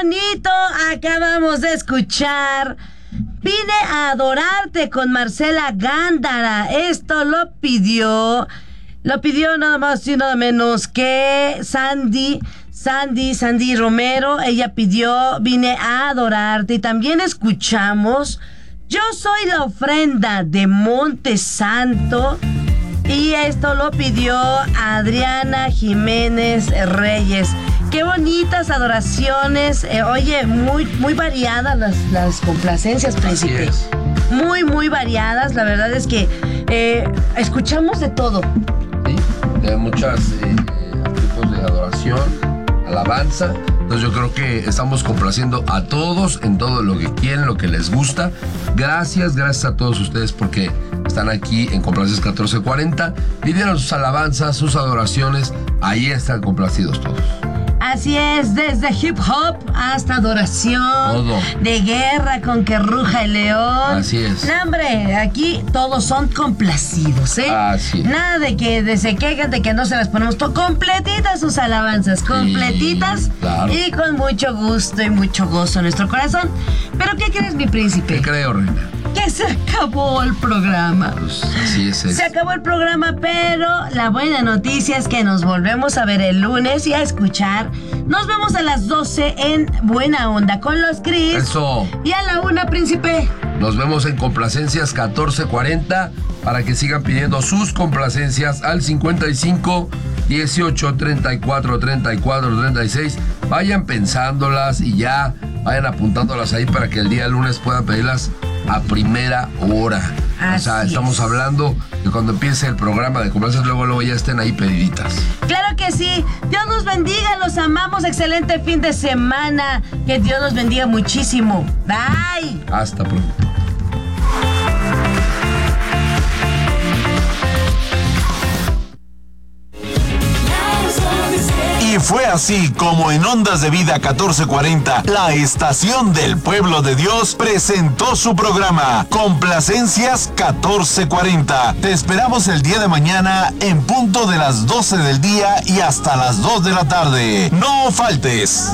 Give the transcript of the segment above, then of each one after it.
bonito! Acabamos de escuchar Vine a adorarte con Marcela Gándara. Esto lo pidió nada más y nada menos que Sandy Romero. Ella pidió Vine a adorarte. Y también escuchamos Yo soy la ofrenda de Monte Santo. Y esto lo pidió Adriana Jiménez Reyes. Qué bonitas adoraciones. Oye, muy variadas las complacencias, príncipe. Muy variadas. La verdad es que escuchamos de todo. Sí, de muchos tipos de adoración, alabanza. Entonces yo creo que estamos complaciendo a todos en todo lo que quieren, lo que les gusta. Gracias a todos ustedes porque están aquí en Complacencias 1440. Pidieron sus alabanzas, sus adoraciones. Ahí están complacidos todos. Así es, desde hip hop hasta adoración. Todo. De guerra con que ruja el león. Así es. No, hombre, aquí todos son complacidos, ¿eh? Así es. Nada de que se quejan de que no se las ponemos completitas sus alabanzas, completitas. Sí, claro. Y con mucho gusto y mucho gozo en nuestro corazón. Pero ¿qué crees, mi príncipe? ¿Qué creo, reina? Que se acabó el programa. Pues así es. Se acabó el programa, pero la buena noticia es que nos volvemos a ver el lunes y a escuchar. Nos vemos a las 12 en Buena Onda con los Cris. Eso. Y a la 1, príncipe. Nos vemos en Complacencias 1440 para que sigan pidiendo sus complacencias al 55 18 34 34 36. Vayan pensándolas y ya vayan apuntándolas ahí para que el día lunes puedan pedirlas a primera hora. Así o sea, estamos hablando de cuando empiece el programa de complacencias, luego ya estén ahí pediditas. Claro que sí. Dios nos bendiga, los amamos. Excelente fin de semana. Que Dios los bendiga muchísimo. Bye. Hasta pronto. Y fue así como en Ondas de Vida 1440, la estación del pueblo de Dios presentó su programa Complacencias 1440. Te esperamos el día de mañana en punto de las 12 del día y hasta las 2 de la tarde. No faltes.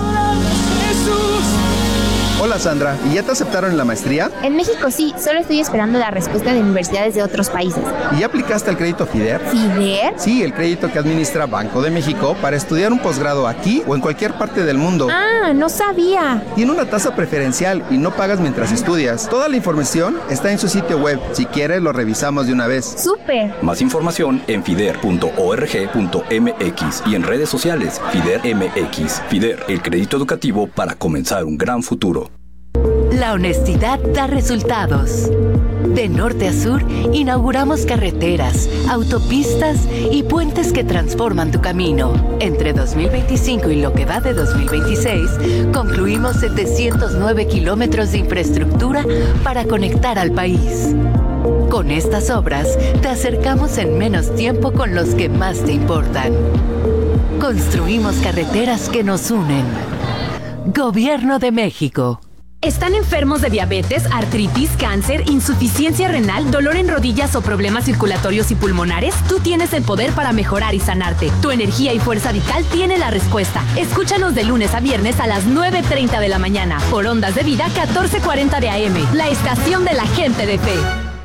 Hola Sandra, ¿y ya te aceptaron en la maestría? En México sí, solo estoy esperando la respuesta de universidades de otros países. ¿Y ya aplicaste al crédito FIDER? ¿FIDER? Sí, el crédito que administra Banco de México para estudiar un posgrado aquí o en cualquier parte del mundo. Ah, no sabía. Tiene una tasa preferencial y no pagas mientras estudias. Toda la información está en su sitio web. Si quieres, lo revisamos de una vez. ¡Súper! Más información en fider.org.mx y en redes sociales FIDER MX. FIDER, el crédito educativo para comenzar un gran futuro. La honestidad da resultados. De norte a sur, inauguramos carreteras, autopistas y puentes que transforman tu camino. Entre 2025 y lo que va de 2026, concluimos 709 kilómetros de infraestructura para conectar al país. Con estas obras, te acercamos en menos tiempo con los que más te importan. Construimos carreteras que nos unen. Gobierno de México. ¿Están enfermos de diabetes, artritis, cáncer, insuficiencia renal, dolor en rodillas o problemas circulatorios y pulmonares? Tú tienes el poder para mejorar y sanarte. Tu energía y fuerza vital tiene la respuesta. Escúchanos de lunes a viernes a las 9:30 de la mañana por Ondas de Vida 1440 de AM, la estación de la gente de fe.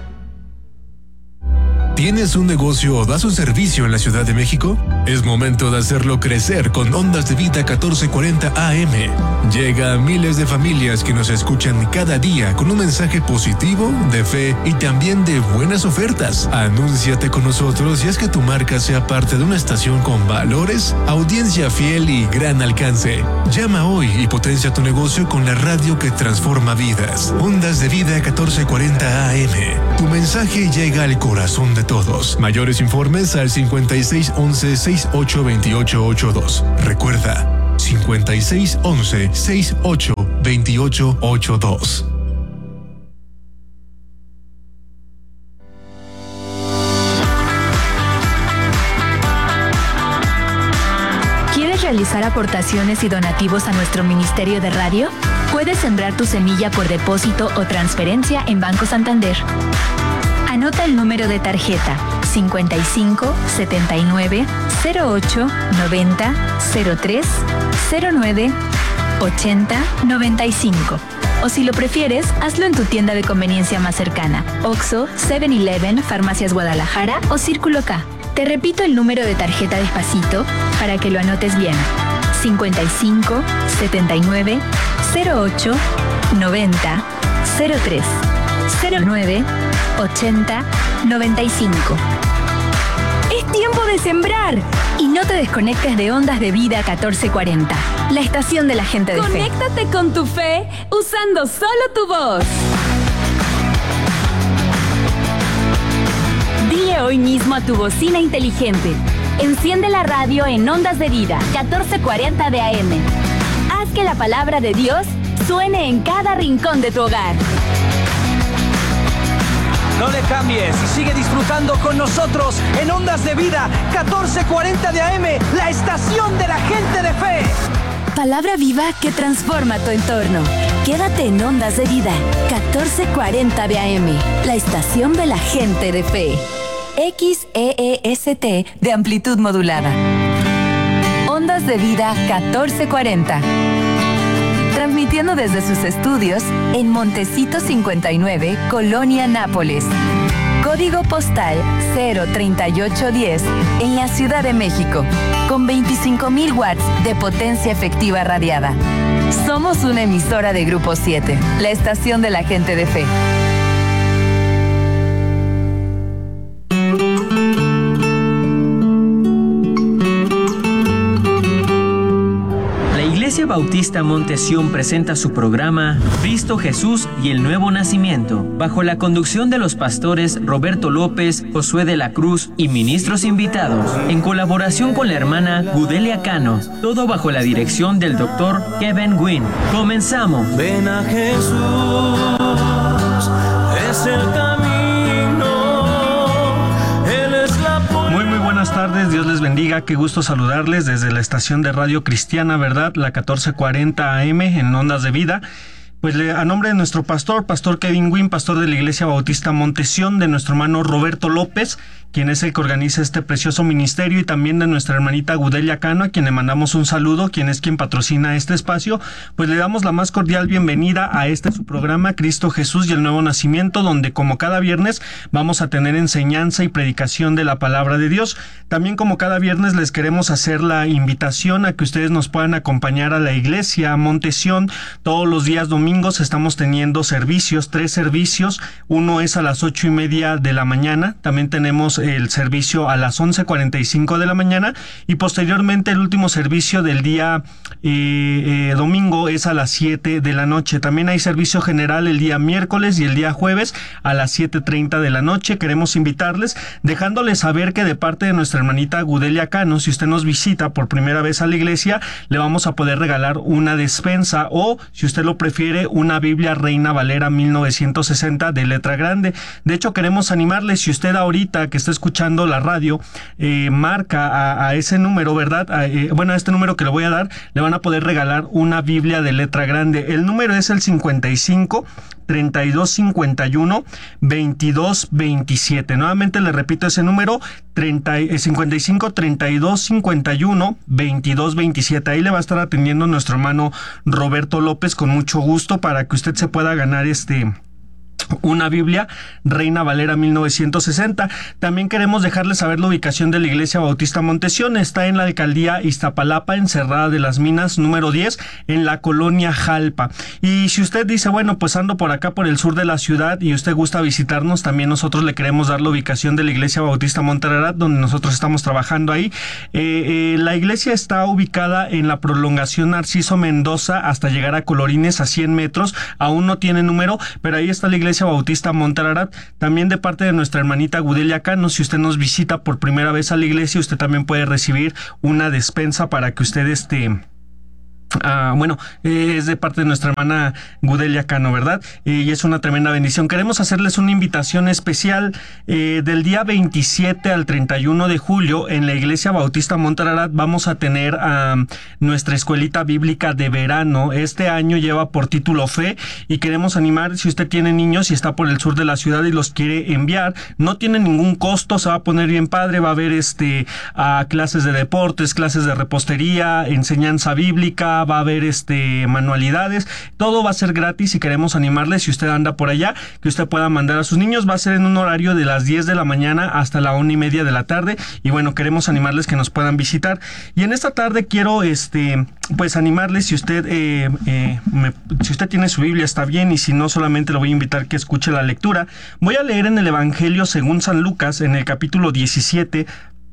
¿Tienes un negocio o das un servicio en la Ciudad de México? Es momento de hacerlo crecer con Ondas de Vida 1440 AM. Llega a miles de familias que nos escuchan cada día con un mensaje positivo, de fe y también de buenas ofertas. Anúnciate con nosotros y haz que tu marca sea parte de una estación con valores, audiencia fiel y gran alcance. Llama hoy y potencia tu negocio con la radio que transforma vidas. Ondas de Vida 1440 AM. Tu mensaje llega al corazón de todos. Mayores informes al 5611-682882. Recuerda, 5611-682882. ¿Quieres realizar aportaciones y donativos a nuestro Ministerio de Radio? Puedes sembrar tu semilla por depósito o transferencia en Banco Santander. Anota el número de tarjeta 55 79 08 90 03 09 80 95. O si lo prefieres, hazlo en tu tienda de conveniencia más cercana. Oxxo, 7-Eleven, Farmacias Guadalajara o Círculo K. Te repito el número de tarjeta despacito para que lo anotes bien. 55 79 08 90 03 09 80 95. Es tiempo de sembrar. Y no te desconectes de Ondas de Vida 1440, la estación de la gente de fe. Conéctate con tu fe usando solo tu voz. Dile hoy mismo a tu bocina inteligente: enciende la radio en Ondas de Vida 1440 de AM. Haz que la palabra de Dios suene en cada rincón de tu hogar. No le cambies y sigue disfrutando con nosotros en Ondas de Vida 1440 de AM, la estación de la gente de fe. Palabra viva que transforma tu entorno. Quédate en Ondas de Vida 1440 de AM, la estación de la gente de fe. XEEST de amplitud modulada. Ondas de Vida 1440. Transmitiendo desde sus estudios en Montecito 59, Colonia Nápoles. Código postal 03810 en la Ciudad de México, con 25,000 watts de potencia efectiva radiada. Somos una emisora de Grupo 7, la estación de la gente de fe. Iglesia Bautista Monte Sión presenta su programa Cristo Jesús y el Nuevo Nacimiento, bajo la conducción de los pastores Roberto López, Josué de la Cruz y ministros invitados, en colaboración con la hermana Gudelia Cano, todo bajo la dirección del doctor Kevin Wynn. Comenzamos. Ven a Jesús, es el camino. Muy buenas tardes, Dios les bendiga, qué gusto saludarles desde la estación de radio cristiana, ¿verdad? La 1440 AM en Ondas de Vida. Pues a nombre de nuestro pastor Kevin Wynn, pastor de la Iglesia Bautista Monte Sión, de nuestro hermano Roberto López, quien es el que organiza este precioso ministerio, y también de nuestra hermanita Gudelia Cano, a quien le mandamos un saludo, quien es quien patrocina este espacio, pues le damos la más cordial bienvenida a su programa Cristo Jesús y el Nuevo Nacimiento, donde como cada viernes vamos a tener enseñanza y predicación de la palabra de Dios. También como cada viernes les queremos hacer la invitación a que ustedes nos puedan acompañar a la iglesia Monte Sión. Todos los días domingos estamos teniendo servicios, 3 servicios. Uno es a las 8:30 de la mañana. También tenemos el servicio a las 11:45 de la mañana, y posteriormente el último servicio del día domingo es a las 7 de la noche. También hay servicio general el día miércoles y el día jueves a las 7:30 de la noche. Queremos invitarles, dejándoles saber que de parte de nuestra hermanita Gudelia Cano, si usted nos visita por primera vez a la iglesia, le vamos a poder regalar una despensa, o si usted lo prefiere, una Biblia Reina Valera 1960 de letra grande. De hecho, queremos animarle, si usted ahorita que está escuchando la radio marca a ese número, ¿verdad? A este número que le voy a dar, le van a poder regalar una Biblia de letra grande. El número es el 55 32 51 22 27. Nuevamente le repito ese número, 55 32 51 22 27. Ahí le va a estar atendiendo nuestro hermano Roberto López con mucho gusto, para que usted se pueda ganar una Biblia Reina Valera 1960. También queremos dejarles saber la ubicación de la Iglesia Bautista Monte Sión. Está en la alcaldía Iztapalapa, en Cerrada de las Minas, número 10, en la colonia Jalpa. Y si usted dice, bueno, pues ando por acá por el sur de la ciudad y usted gusta visitarnos, también nosotros le queremos dar la ubicación de la Iglesia Bautista Monte Ararat, donde nosotros estamos trabajando ahí. La iglesia está ubicada en la prolongación Narciso Mendoza hasta llegar a Colorines, a 100 metros. Aún no tiene número, pero ahí está la Iglesia Bautista Monte Ararat. También de parte de nuestra hermanita Gudelia Cano, si usted nos visita por primera vez a la iglesia, usted también puede recibir una despensa para que usted es de parte de nuestra hermana Gudelia Cano, ¿verdad? Y es una tremenda bendición. Queremos hacerles una invitación especial del día 27 al 31 de julio en la Iglesia Bautista Monte Ararat. Vamos a tener nuestra escuelita bíblica de verano. Este año lleva por título Fe, y queremos animar, si usted tiene niños y está por el sur de la ciudad y los quiere enviar, no tiene ningún costo, se va a poner bien padre. Va a haber clases de deportes, clases de repostería, enseñanza bíblica, va a haber manualidades, todo va a ser gratis y queremos animarle, si usted anda por allá, que usted pueda mandar a sus niños. Va a ser en un horario de las 10 de la mañana hasta la 1:30 de la tarde, y bueno, queremos animarles que nos puedan visitar. Y en esta tarde quiero pues animarles, si usted si usted tiene su Biblia está bien, y si no, solamente lo voy a invitar que escuche la lectura. Voy a leer en el Evangelio según San Lucas, en el capítulo 17.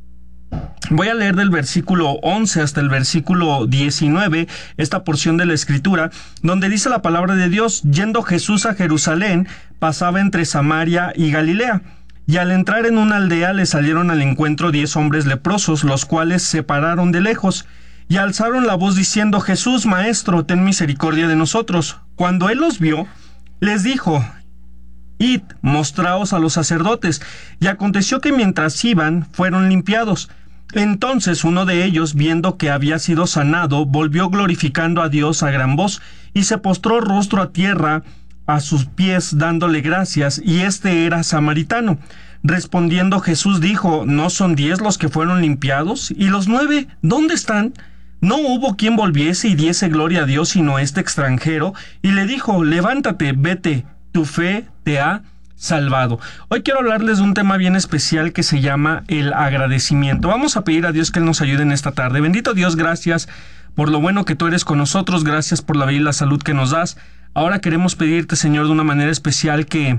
Voy a leer del versículo 11 hasta el versículo 19, esta porción de la escritura, donde dice la palabra de Dios: yendo Jesús a Jerusalén, pasaba entre Samaria y Galilea. Y al entrar en una aldea le salieron al encuentro 10 hombres leprosos, los cuales se pararon de lejos, y alzaron la voz diciendo: Jesús, Maestro, ten misericordia de nosotros. Cuando él los vio, les dijo: Id, mostraos a los sacerdotes. Y aconteció que mientras iban, fueron limpiados. Entonces uno de ellos, viendo que había sido sanado, volvió glorificando a Dios a gran voz, y se postró rostro a tierra a sus pies, dándole gracias, y era samaritano. Respondiendo Jesús dijo: ¿No son 10 los que fueron limpiados? ¿Y los 9 dónde están? No hubo quien volviese y diese gloria a Dios, sino este extranjero. Y le dijo: levántate, vete, tu fe te ha salvado. Hoy quiero hablarles de un tema bien especial que se llama el agradecimiento. Vamos a pedir a Dios que Él nos ayude en esta tarde. Bendito Dios, gracias por lo bueno que tú eres con nosotros, gracias por la vida y la salud que nos das. Ahora queremos pedirte, Señor, de una manera especial que,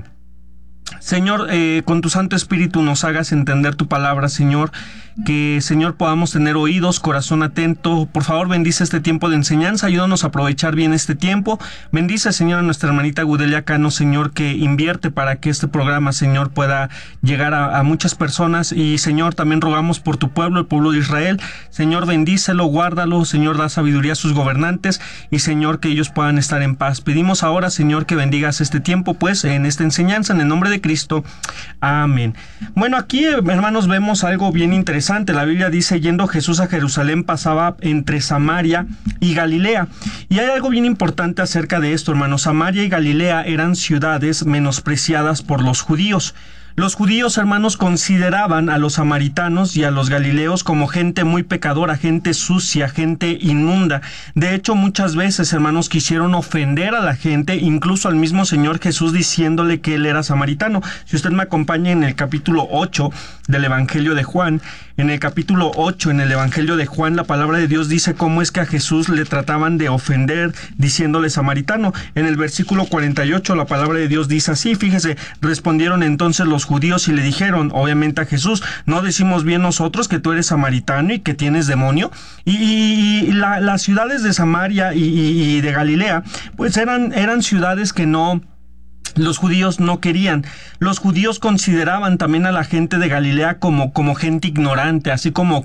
Señor, con tu Santo Espíritu nos hagas entender tu palabra, Señor. Que, Señor, podamos tener oídos, corazón atento. Por favor, bendice este tiempo de enseñanza, ayúdanos a aprovechar bien este tiempo. Bendice, Señor, a nuestra hermanita Gudelia Cano, Señor, que invierte para que este programa, Señor, pueda llegar a muchas personas. Y, Señor, también rogamos por tu pueblo, el pueblo de Israel. Señor, bendícelo, guárdalo, Señor, da sabiduría a sus gobernantes, y, Señor, que ellos puedan estar en paz. Pedimos ahora, Señor, que bendigas este tiempo, pues, en esta enseñanza, en el nombre de Cristo. Amén. Bueno, aquí, hermanos, vemos algo bien interesante. La Biblia dice: yendo Jesús a Jerusalén, pasaba entre Samaria y Galilea. Y hay algo bien importante acerca de esto, hermanos. Samaria y Galilea eran ciudades menospreciadas por los judíos. Los judíos, hermanos, consideraban a los samaritanos y a los galileos como gente muy pecadora, gente sucia, gente inmunda. De hecho, muchas veces, hermanos, quisieron ofender a la gente, incluso al mismo Señor Jesús, diciéndole que él era samaritano. Si usted me acompaña en el capítulo 8 del Evangelio de Juan, en el capítulo 8, en el Evangelio de Juan, la palabra de Dios dice cómo es que a Jesús le trataban de ofender diciéndole samaritano. En el versículo 48, la palabra de Dios dice así, fíjese: respondieron entonces los judíos y le dijeron, obviamente a Jesús: ¿no decimos bien nosotros que tú eres samaritano y que tienes demonio? Y las ciudades de Samaria y de Galilea, pues eran ciudades que los judíos no querían. Los judíos consideraban también a la gente de Galilea como gente ignorante, así como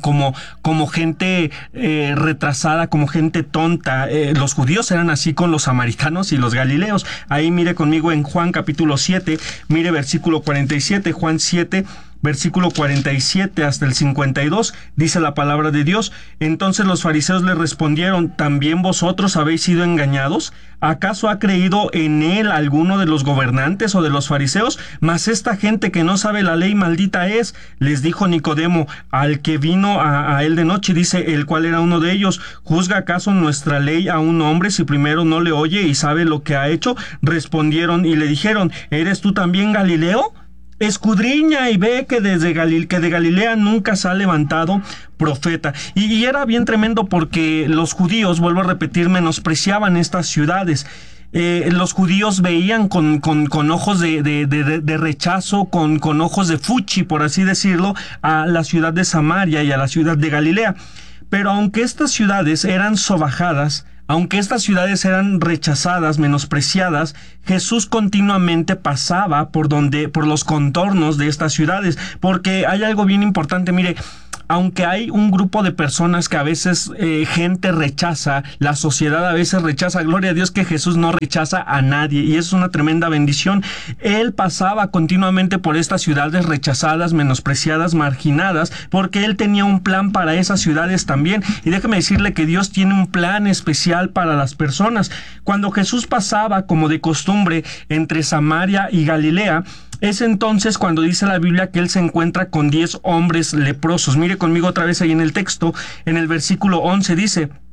gente retrasada, como gente tonta. Los judíos eran así con los samaritanos y los galileos. Ahí mire conmigo en Juan capítulo 7, mire versículo 47, Juan 7, versículo 47 hasta el 52, dice la palabra de Dios: entonces los fariseos le respondieron: ¿también vosotros habéis sido engañados? ¿Acaso ha creído en él alguno de los gobernantes o de los fariseos? Mas esta gente que no sabe la ley, maldita es. Les dijo Nicodemo, al que vino a él de noche, dice, el cual era uno de ellos: ¿juzga acaso nuestra ley a un hombre si primero no le oye y sabe lo que ha hecho? Respondieron y le dijeron: ¿eres tú también Galileo? Escudriña y ve que de Galilea nunca se ha levantado profeta. Y era bien tremendo porque los judíos, vuelvo a repetir, menospreciaban estas ciudades. Los judíos veían con ojos de rechazo, con ojos de fuchi, por así decirlo, a la ciudad de Samaria y a la ciudad de Galilea. Pero aunque estas ciudades eran sobajadas, aunque estas ciudades eran rechazadas, menospreciadas, Jesús continuamente pasaba por los contornos de estas ciudades, porque hay algo bien importante. Mire, aunque hay un grupo de personas que a veces gente rechaza, la sociedad a veces rechaza, gloria a Dios que Jesús no rechaza a nadie, y es una tremenda bendición. Él pasaba continuamente por estas ciudades rechazadas, menospreciadas, marginadas, porque Él tenía un plan para esas ciudades también. Y déjeme decirle que Dios tiene un plan especial para las personas. Cuando Jesús pasaba, como de costumbre, entre Samaria y Galilea, es entonces cuando dice la Biblia que él se encuentra con 10 hombres leprosos. Mire conmigo otra vez ahí en el texto, en el versículo 11 dice: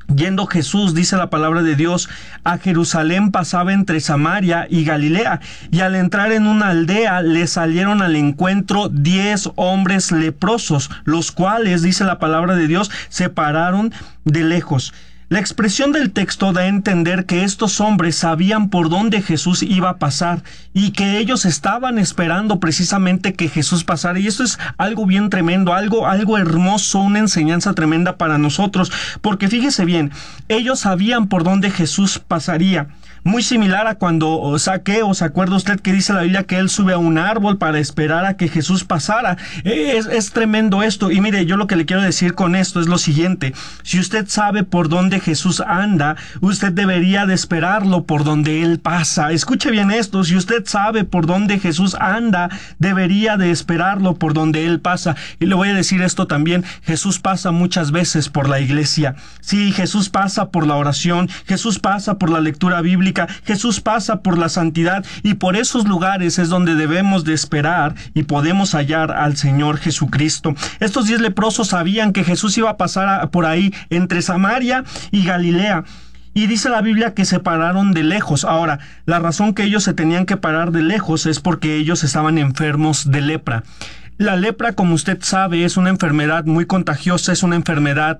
Yendo Jesús, dice la palabra de Dios, a Jerusalén, pasaba entre Samaria y Galilea, y al entrar en una aldea le salieron al encuentro 10 hombres leprosos, los cuales, dice la palabra de Dios, se pararon de lejos. La expresión del texto da a entender que estos hombres sabían por dónde Jesús iba a pasar y que ellos estaban esperando precisamente que Jesús pasara. Y esto es algo bien tremendo, algo hermoso, una enseñanza tremenda para nosotros, porque fíjese bien, ellos sabían por dónde Jesús pasaría. Muy similar a cuando Zaqueo, ¿se acuerda usted que dice la Biblia que él sube a un árbol para esperar a que Jesús pasara? Es tremendo esto. Y mire, yo lo que le quiero decir con esto es lo siguiente: si usted sabe por dónde Jesús anda, usted debería de esperarlo por donde él pasa. Escuche bien esto: si usted sabe por dónde Jesús anda, debería de esperarlo por donde él pasa. Y le voy a decir esto también: Jesús pasa muchas veces por la iglesia. Sí, Jesús pasa por la oración, Jesús pasa por la lectura bíblica, Jesús pasa por la santidad, y por esos lugares es donde debemos de esperar y podemos hallar al Señor Jesucristo. Estos 10 leprosos sabían que Jesús iba a pasar por ahí entre Samaria y Galilea. Y dice la Biblia que se pararon de lejos. Ahora, la razón que ellos se tenían que parar de lejos es porque ellos estaban enfermos de lepra. La lepra, como usted sabe, es una enfermedad muy contagiosa, es una enfermedad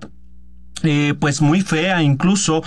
pues muy fea incluso,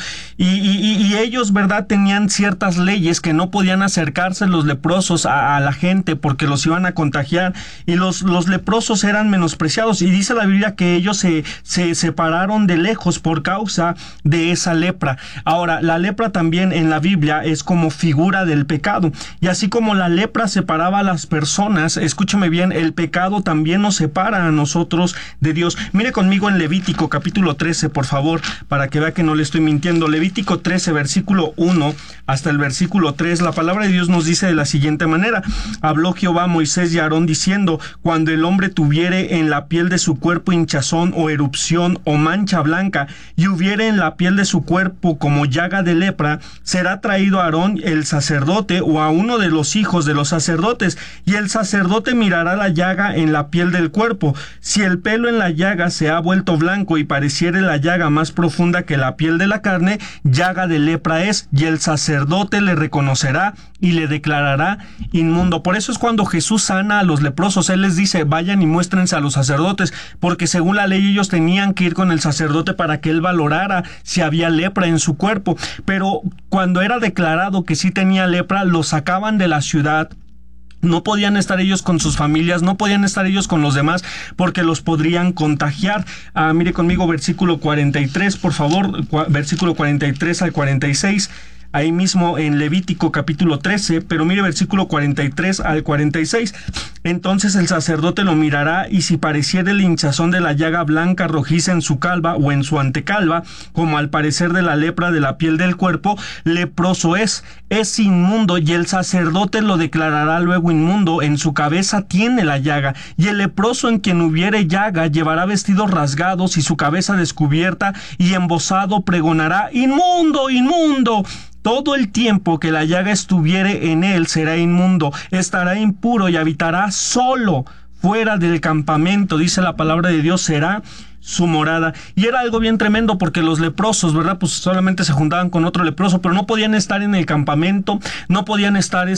y ellos, ¿verdad?, tenían ciertas leyes que no podían acercarse los leprosos a la gente porque los iban a contagiar, y los leprosos eran menospreciados, y dice la Biblia que ellos se separaron de lejos por causa de esa lepra. Ahora, la lepra también en la Biblia es como figura del pecado, y así como la lepra separaba a las personas, escúcheme bien, el pecado también nos separa a nosotros de Dios. Mire conmigo en Levítico capítulo 13, por favor, para que vea que no le estoy mintiendo. Levítico 13, versículo 1 hasta el versículo 3, la palabra de Dios nos dice de la siguiente manera: habló Jehová a Moisés y a Aarón diciendo: cuando el hombre tuviere en la piel de su cuerpo hinchazón o erupción o mancha blanca, y hubiere en la piel de su cuerpo como llaga de lepra, será traído a Aarón el sacerdote o a uno de los hijos de los sacerdotes, y el sacerdote mirará la llaga en la piel del cuerpo. Si el pelo en la llaga se ha vuelto blanco y pareciere la llaga más profunda que la piel de la carne, llaga de lepra es, y el sacerdote le reconocerá y le declarará inmundo. Por eso es cuando Jesús sana a los leprosos, él les dice: vayan y muéstrense a los sacerdotes, porque según la ley ellos tenían que ir con el sacerdote para que él valorara si había lepra en su cuerpo. Pero cuando era declarado que sí tenía lepra, lo sacaban de la ciudad. No podían estar ellos con sus familias, no podían estar ellos con los demás, porque los podrían contagiar. Mire conmigo versículo 43, por favor, versículo 43 al 46. Ahí mismo en Levítico capítulo 13, pero mire versículo 43 al 46. Entonces el sacerdote lo mirará, y si pareciere el hinchazón de la llaga blanca rojiza en su calva o en su antecalva, como al parecer de la lepra de la piel del cuerpo, leproso es inmundo, y el sacerdote lo declarará luego inmundo. En su cabeza tiene la llaga, y el leproso en quien hubiere llaga llevará vestidos rasgados y su cabeza descubierta, y embozado pregonará: inmundo, inmundo. Todo el tiempo que la llaga estuviere en él será inmundo, estará impuro y habitará solo fuera del campamento, dice la palabra de Dios, será su morada. Y era algo bien tremendo, porque los leprosos, ¿verdad?, pues solamente se juntaban con otro leproso, pero no podían estar en el campamento, no podían estar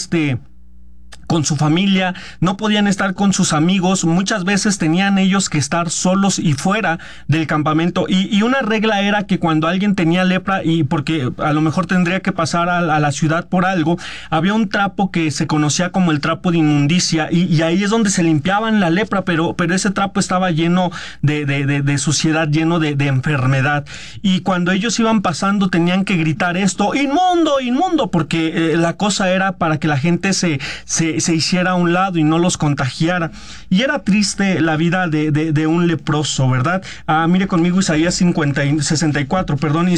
con su familia, no podían estar con sus amigos. Muchas veces tenían ellos que estar solos y fuera del campamento, y una regla era que cuando alguien tenía lepra, y porque a lo mejor tendría que pasar a la ciudad por algo, había un trapo que se conocía como el trapo de inmundicia, y ahí es donde se limpiaban la lepra, pero ese trapo estaba lleno de suciedad, lleno de enfermedad, y cuando ellos iban pasando tenían que gritar esto: inmundo, inmundo, porque la cosa era para que la gente se hiciera a un lado y no los contagiara. Y era triste la vida de un leproso, ¿verdad? Mire conmigo Isaías 64,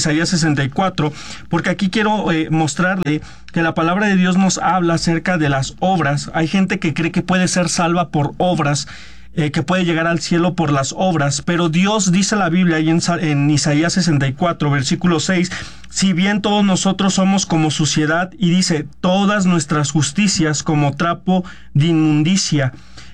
porque aquí quiero mostrarle que la palabra de Dios nos habla acerca de las obras. Hay gente que cree que puede ser salva por obras, que puede llegar al cielo por las obras, pero Dios, dice la Biblia ahí en Isaías 64, versículo 6, si bien todos nosotros somos como suciedad, y dice: todas nuestras justicias como trapo de inmundicia.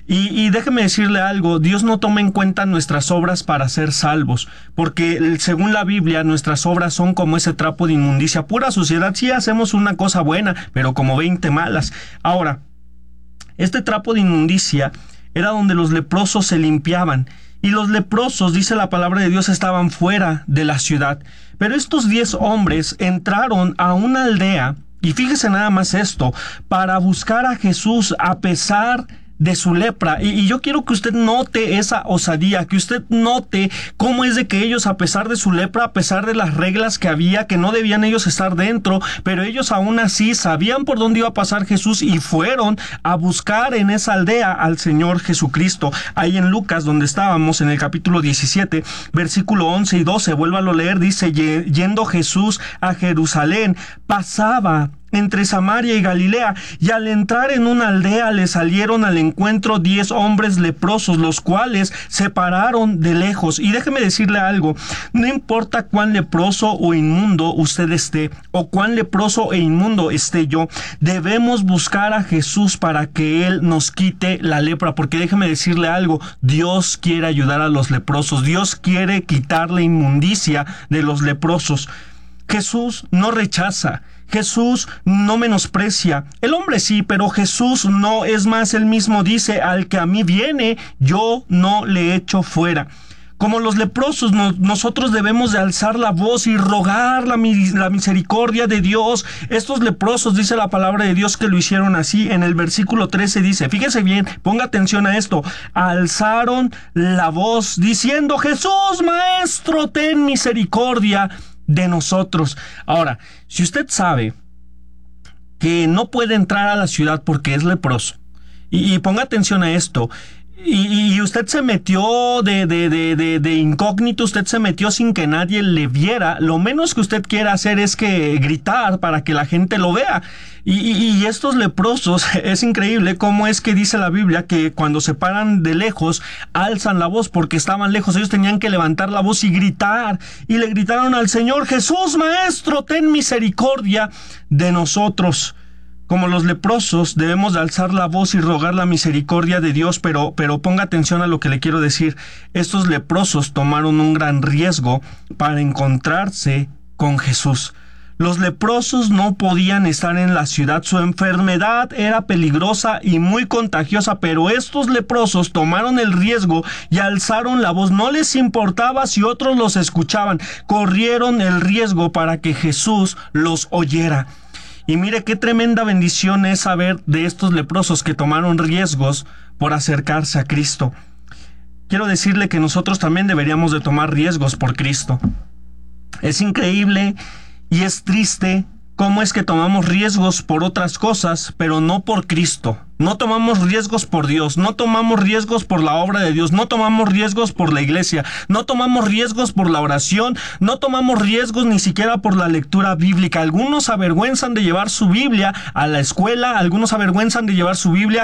Y déjeme decirle algo, Dios no toma en cuenta nuestras obras para ser salvos, porque según la Biblia nuestras obras son como ese trapo de inmundicia, pura suciedad. Sí hacemos una cosa buena, pero como 20 malas. Ahora, este trapo de inmundicia era donde los leprosos se limpiaban, y los leprosos, dice la palabra de Dios, estaban fuera de la ciudad. Pero estos 10 hombres entraron a una aldea, y fíjese nada más esto, para buscar a Jesús a pesar de su lepra. Y yo quiero que usted note esa osadía, que usted note cómo es de que ellos, a pesar de su lepra, a pesar de las reglas que había, que no debían ellos estar dentro, pero ellos aún así sabían por dónde iba a pasar Jesús y fueron a buscar en esa aldea al Señor Jesucristo. Ahí en Lucas, donde estábamos, en el capítulo 17, versículo 11 y 12, vuélvalo a leer, dice: yendo Jesús a Jerusalén, pasaba entre Samaria y Galilea, y al entrar en una aldea le salieron al encuentro 10 hombres leprosos, los cuales se pararon de lejos. Y déjeme decirle algo, no importa cuán leproso o inmundo usted esté, o cuán leproso e inmundo esté yo, debemos buscar a Jesús para que Él nos quite la lepra, porque déjeme decirle algo, Dios quiere ayudar a los leprosos, Dios quiere quitar la inmundicia de los leprosos. Jesús no rechaza, Jesús no menosprecia. El hombre sí, pero Jesús no. Es más, él mismo dice: al que a mí viene, yo no le echo fuera. Como los leprosos, nosotros debemos de alzar la voz y rogar la misericordia de Dios. Estos leprosos, dice la palabra de Dios, que lo hicieron así. En el versículo 13 dice, fíjese bien, ponga atención a esto: alzaron la voz diciendo: Jesús, Maestro, ten misericordia de nosotros. Ahora, si usted sabe que no puede entrar a la ciudad porque es leproso, y ponga atención a esto, y usted se metió de incógnito, usted se metió sin que nadie le viera, lo menos que usted quiera hacer es que gritar para que la gente lo vea. Y estos leprosos, es increíble cómo es que dice la Biblia que cuando se paran de lejos, alzan la voz, porque estaban lejos, ellos tenían que levantar la voz y gritar, y le gritaron al Señor: Jesús, Maestro, ten misericordia de nosotros. Como los leprosos, debemos de alzar la voz y rogar la misericordia de Dios, pero ponga atención a lo que le quiero decir. Estos leprosos tomaron un gran riesgo para encontrarse con Jesús. Los leprosos no podían estar en la ciudad, su enfermedad era peligrosa y muy contagiosa, pero estos leprosos tomaron el riesgo y alzaron la voz. No les importaba si otros los escuchaban, corrieron el riesgo para que Jesús los oyera. Y mire qué tremenda bendición es saber de estos leprosos que tomaron riesgos por acercarse a Cristo. Quiero decirle que nosotros también deberíamos de tomar riesgos por Cristo. Es increíble y es triste cómo es que tomamos riesgos por otras cosas, pero no por Cristo. No tomamos riesgos por Dios, no tomamos riesgos por la obra de Dios, no tomamos riesgos por la iglesia, no tomamos riesgos por la oración, no tomamos riesgos ni siquiera por la lectura bíblica. Algunos se avergüenzan de llevar su Biblia a la escuela, algunos se avergüenzan de llevar su Biblia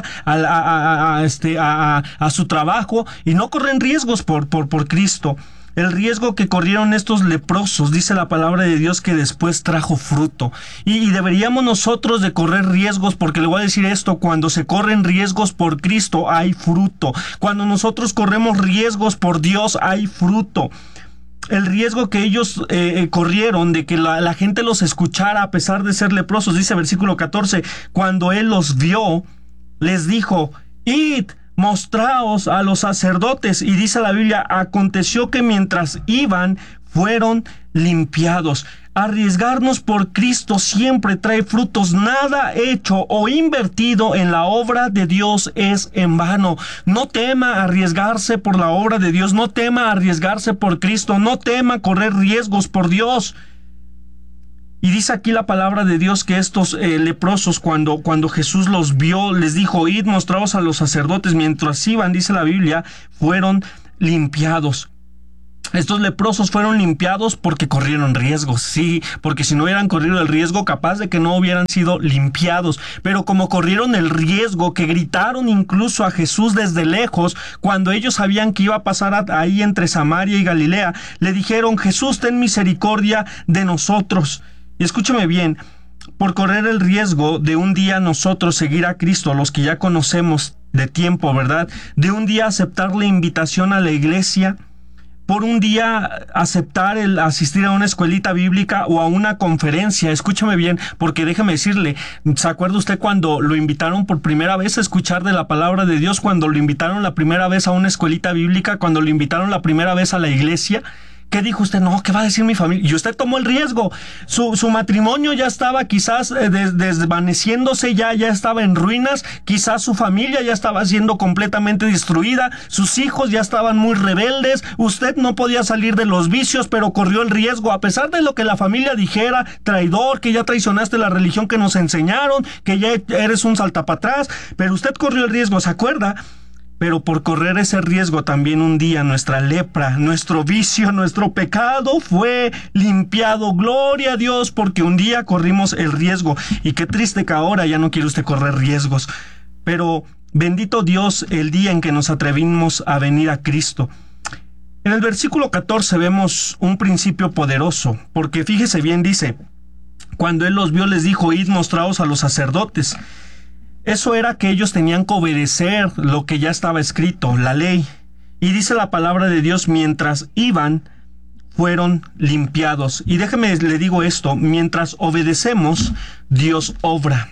a su trabajo y no corren riesgos por Cristo. El riesgo que corrieron estos leprosos, dice la palabra de Dios, que después trajo fruto. Y deberíamos nosotros de correr riesgos, porque le voy a decir esto: cuando se corren riesgos por Cristo hay fruto. Cuando nosotros corremos riesgos por Dios hay fruto. El riesgo que ellos corrieron de que la gente los escuchara a pesar de ser leprosos, dice versículo 14, cuando Él los vio, les dijo: id, mostraos a los sacerdotes. Y dice la Biblia: aconteció que mientras iban, fueron limpiados. Arriesgarnos por Cristo siempre trae frutos. Nada hecho o invertido en la obra de Dios es en vano. No tema arriesgarse por la obra de Dios, no tema arriesgarse por Cristo, no tema correr riesgos por Dios. Y dice aquí la palabra de Dios que estos leprosos, cuando Jesús los vio, les dijo: id, mostraos a los sacerdotes. Mientras iban, dice la Biblia, fueron limpiados. Estos leprosos fueron limpiados porque corrieron riesgos, sí, porque si no hubieran corrido el riesgo, capaz de que no hubieran sido limpiados. Pero como corrieron el riesgo, que gritaron incluso a Jesús desde lejos, cuando ellos sabían que iba a pasar ahí entre Samaria y Galilea, le dijeron: Jesús, ten misericordia de nosotros. Y escúcheme bien, por correr el riesgo de un día nosotros seguir a Cristo, los que ya conocemos, de tiempo, ¿verdad? De un día aceptar la invitación a la iglesia, por un día aceptar el asistir a una escuelita bíblica o a una conferencia. Escúchame bien, porque déjeme decirle, ¿se acuerda usted cuando lo invitaron por primera vez a escuchar de la palabra de Dios? Cuando lo invitaron la primera vez a una escuelita bíblica, cuando lo invitaron la primera vez a la iglesia. ¿Qué dijo usted? No, ¿qué va a decir mi familia? Y usted tomó el riesgo. Su matrimonio ya estaba quizás desvaneciéndose, ya estaba en ruinas. Quizás su familia ya estaba siendo completamente destruida. Sus hijos ya estaban muy rebeldes. Usted no podía salir de los vicios, pero corrió el riesgo. A pesar de lo que la familia dijera, traidor, que ya traicionaste la religión que nos enseñaron, que ya eres un saltapatrás. Pero usted corrió el riesgo, ¿se acuerda? Pero por correr ese riesgo también un día nuestra lepra, nuestro vicio, nuestro pecado fue limpiado. Gloria a Dios, porque un día corrimos el riesgo. Y qué triste que ahora ya no quiere usted correr riesgos. Pero bendito Dios el día en que nos atrevimos a venir a Cristo. En el versículo 14 vemos un principio poderoso, porque fíjese bien, dice, cuando Él los vio les dijo, id mostraos a los sacerdotes. Eso era que ellos tenían que obedecer lo que ya estaba escrito, la ley. Y dice la palabra de Dios, mientras iban, fueron limpiados. Y déjeme, le digo esto, mientras obedecemos, Dios obra.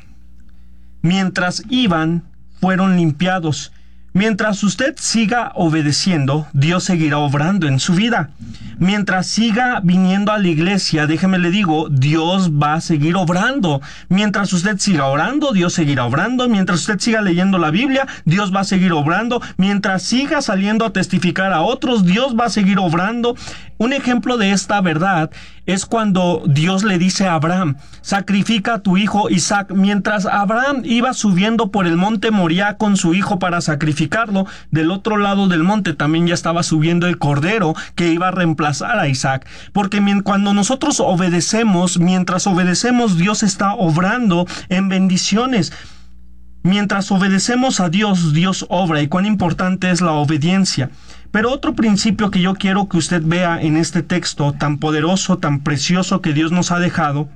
Mientras iban, fueron limpiados. Mientras usted siga obedeciendo, Dios seguirá obrando en su vida. Mientras siga viniendo a la iglesia, déjeme le digo, Dios va a seguir obrando. Mientras usted siga orando, Dios seguirá obrando. Mientras usted siga leyendo la Biblia, Dios va a seguir obrando. Mientras siga saliendo a testificar a otros, Dios va a seguir obrando. Un ejemplo de esta verdad es cuando Dios le dice a Abraham, sacrifica a tu hijo Isaac. Mientras Abraham iba subiendo por el monte Moriah con su hijo para sacrificarlo, del otro lado del monte también ya estaba subiendo el cordero que iba a reemplazar a Isaac. Porque cuando nosotros obedecemos, mientras obedecemos, Dios está obrando en bendiciones. Mientras obedecemos a Dios, Dios obra. Y cuán importante es la obediencia. Pero otro principio que yo quiero que usted vea en este texto tan poderoso, tan precioso que Dios nos ha dejado,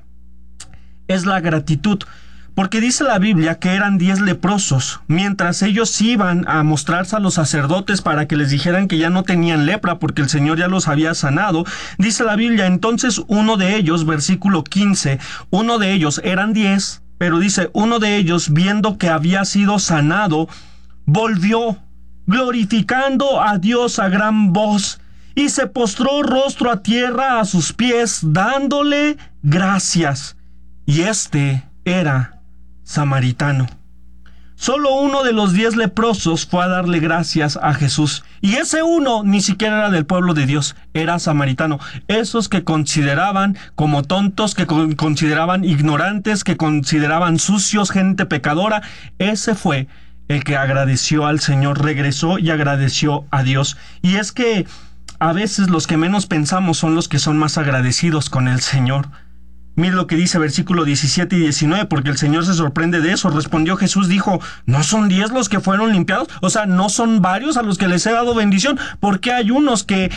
es la gratitud. Porque dice la Biblia que eran 10 leprosos, mientras ellos iban a mostrarse a los sacerdotes para que les dijeran que ya no tenían lepra porque el Señor ya los había sanado. Dice la Biblia, entonces uno de ellos, versículo 15, uno de ellos, eran 10, pero dice, uno de ellos, viendo que había sido sanado, volvió, glorificando a Dios a gran voz, y se postró rostro a tierra a sus pies, dándole gracias. Y este era samaritano. Solo uno de los 10 leprosos fue a darle gracias a Jesús. Y ese uno ni siquiera era del pueblo de Dios, era samaritano. Esos que consideraban como tontos, que consideraban ignorantes, que consideraban sucios, gente pecadora, ese fue el que agradeció al Señor, regresó y agradeció a Dios. Y es que a veces los que menos pensamos son los que son más agradecidos con el Señor. Mire lo que dice versículo 17 y 19, porque el Señor se sorprende de eso. Respondió Jesús, dijo, ¿no son 10 los que fueron limpiados? O sea, ¿no son varios a los que les he dado bendición? ¿Por qué hay unos que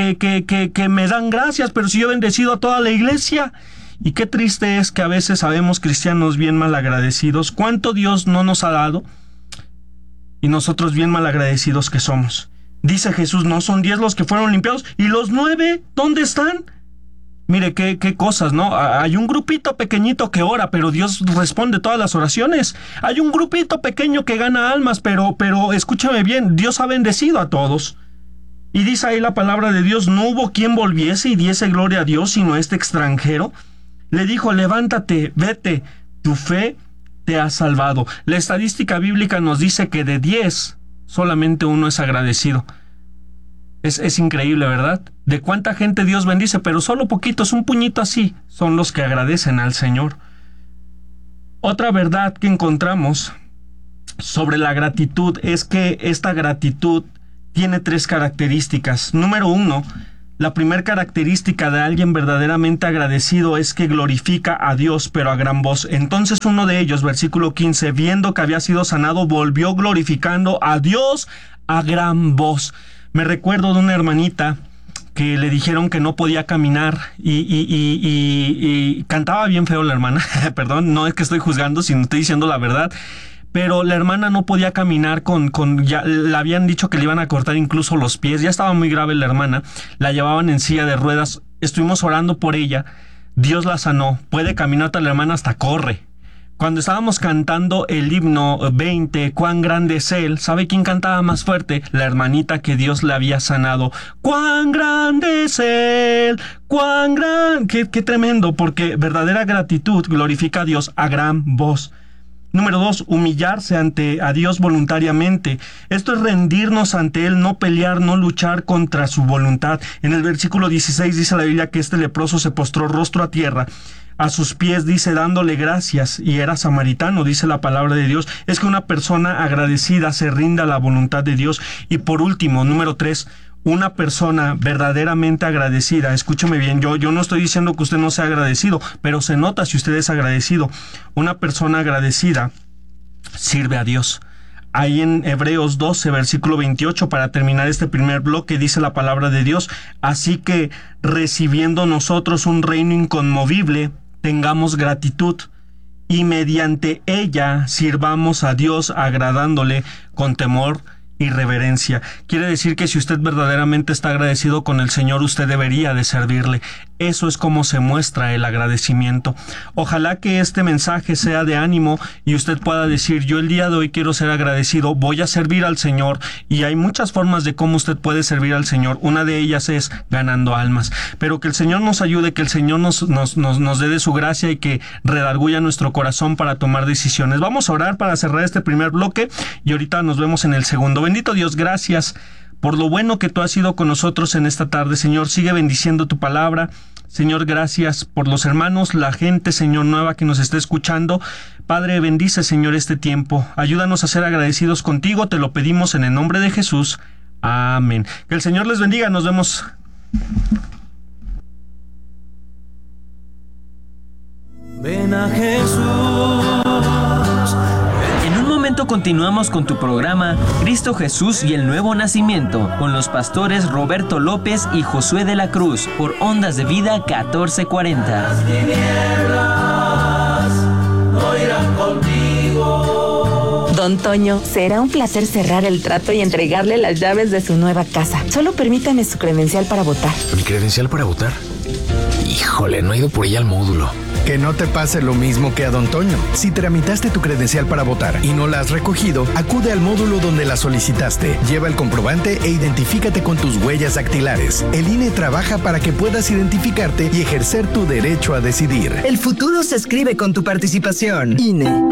me dan gracias, pero si yo he bendecido a toda la iglesia? Y qué triste es que a veces sabemos cristianos bien mal agradecidos. ¿Cuánto Dios no nos ha dado? Y nosotros bien mal agradecidos que somos. Dice Jesús, ¿no son 10 los que fueron limpiados? ¿Y los 9 dónde están? Mire, qué cosas, ¿no? Hay un grupito pequeñito que ora, pero Dios responde todas las oraciones. Hay un grupito pequeño que gana almas, pero escúchame bien, Dios ha bendecido a todos. Y dice ahí la palabra de Dios, no hubo quien volviese y diese gloria a Dios, sino este extranjero. Le dijo, levántate, vete, tu fe te ha salvado. La estadística bíblica nos dice que de 10, solamente uno es agradecido. Es increíble, ¿verdad? De cuánta gente Dios bendice, pero solo poquitos, un puñito así, son los que agradecen al Señor. Otra verdad que encontramos sobre la gratitud es que esta gratitud tiene 3 características. Número 1, la primera característica de alguien verdaderamente agradecido es que glorifica a Dios, pero a gran voz. Entonces uno de ellos, versículo 15, viendo que había sido sanado, volvió glorificando a Dios a gran voz. Me recuerdo de una hermanita que le dijeron que no podía caminar y cantaba bien feo la hermana. Perdón, no es que estoy juzgando, sino estoy diciendo la verdad. pero la hermana no podía caminar ya le habían dicho que le iban a cortar incluso los pies, ya estaba muy grave la hermana, la llevaban en silla de ruedas, estuvimos orando por ella, Dios la sanó, puede caminar la hermana, hasta corre. Cuando estábamos cantando el himno 20, cuán grande es Él, ¿sabe quién cantaba más fuerte? La hermanita que Dios le había sanado. Cuán grande es Él, cuán grande. Qué tremendo, porque verdadera gratitud glorifica a Dios a gran voz. Número 2, humillarse a Dios voluntariamente. Esto es rendirnos ante Él, no pelear, no luchar contra su voluntad. En el versículo 16 dice la Biblia que este leproso se postró rostro a tierra. A sus pies, dice, dándole gracias, y era samaritano, dice la palabra de Dios. Es que una persona agradecida se rinda a la voluntad de Dios. Y por último, número 3, una persona verdaderamente agradecida. Escúcheme bien, yo no estoy diciendo que usted no sea agradecido, pero se nota si usted es agradecido. Una persona agradecida sirve a Dios. Ahí en Hebreos 12, versículo 28, para terminar este primer bloque, dice la palabra de Dios: así que, recibiendo nosotros un reino inconmovible, tengamos gratitud, y mediante ella sirvamos a Dios agradándole con temor y reverencia. Quiere decir que si usted verdaderamente está agradecido con el Señor, usted debería de servirle. Eso es como se muestra el agradecimiento. Ojalá que este mensaje sea de ánimo y usted pueda decir: yo el día de hoy quiero ser agradecido, voy a servir al Señor. Y hay muchas formas de cómo usted puede servir al Señor. Una de ellas es ganando almas. Pero que el Señor nos ayude, que el Señor nos dé de su gracia y que redarguya nuestro corazón para tomar decisiones. Vamos a orar para cerrar este primer bloque y ahorita nos vemos en el segundo. Bendito Dios, gracias por lo bueno que tú has sido con nosotros en esta tarde, Señor. Sigue bendiciendo tu palabra. Señor, gracias por los hermanos, la gente, Señor, nueva que nos está escuchando. Padre, bendice, Señor, este tiempo. Ayúdanos a ser agradecidos contigo. Te lo pedimos en el nombre de Jesús. Amén. Que el Señor les bendiga. Nos vemos. Ven a Jesús. En un momento continuamos con tu programa Cristo Jesús y el Nuevo Nacimiento con los pastores Roberto López y Josué de la Cruz por Ondas de Vida 1440. Don Toño, será un placer cerrar el trato y entregarle las llaves de su nueva casa. Solo permítame su credencial para votar. ¿Mi credencial para votar? Híjole, no he ido por ella al módulo. Que no te pase lo mismo que a Don Toño. Si tramitaste tu credencial para votar y no la has recogido, acude al módulo donde la solicitaste. Lleva el comprobante e identifícate con tus huellas dactilares. El INE trabaja para que puedas identificarte y ejercer tu derecho a decidir. El futuro se escribe con tu participación. INE.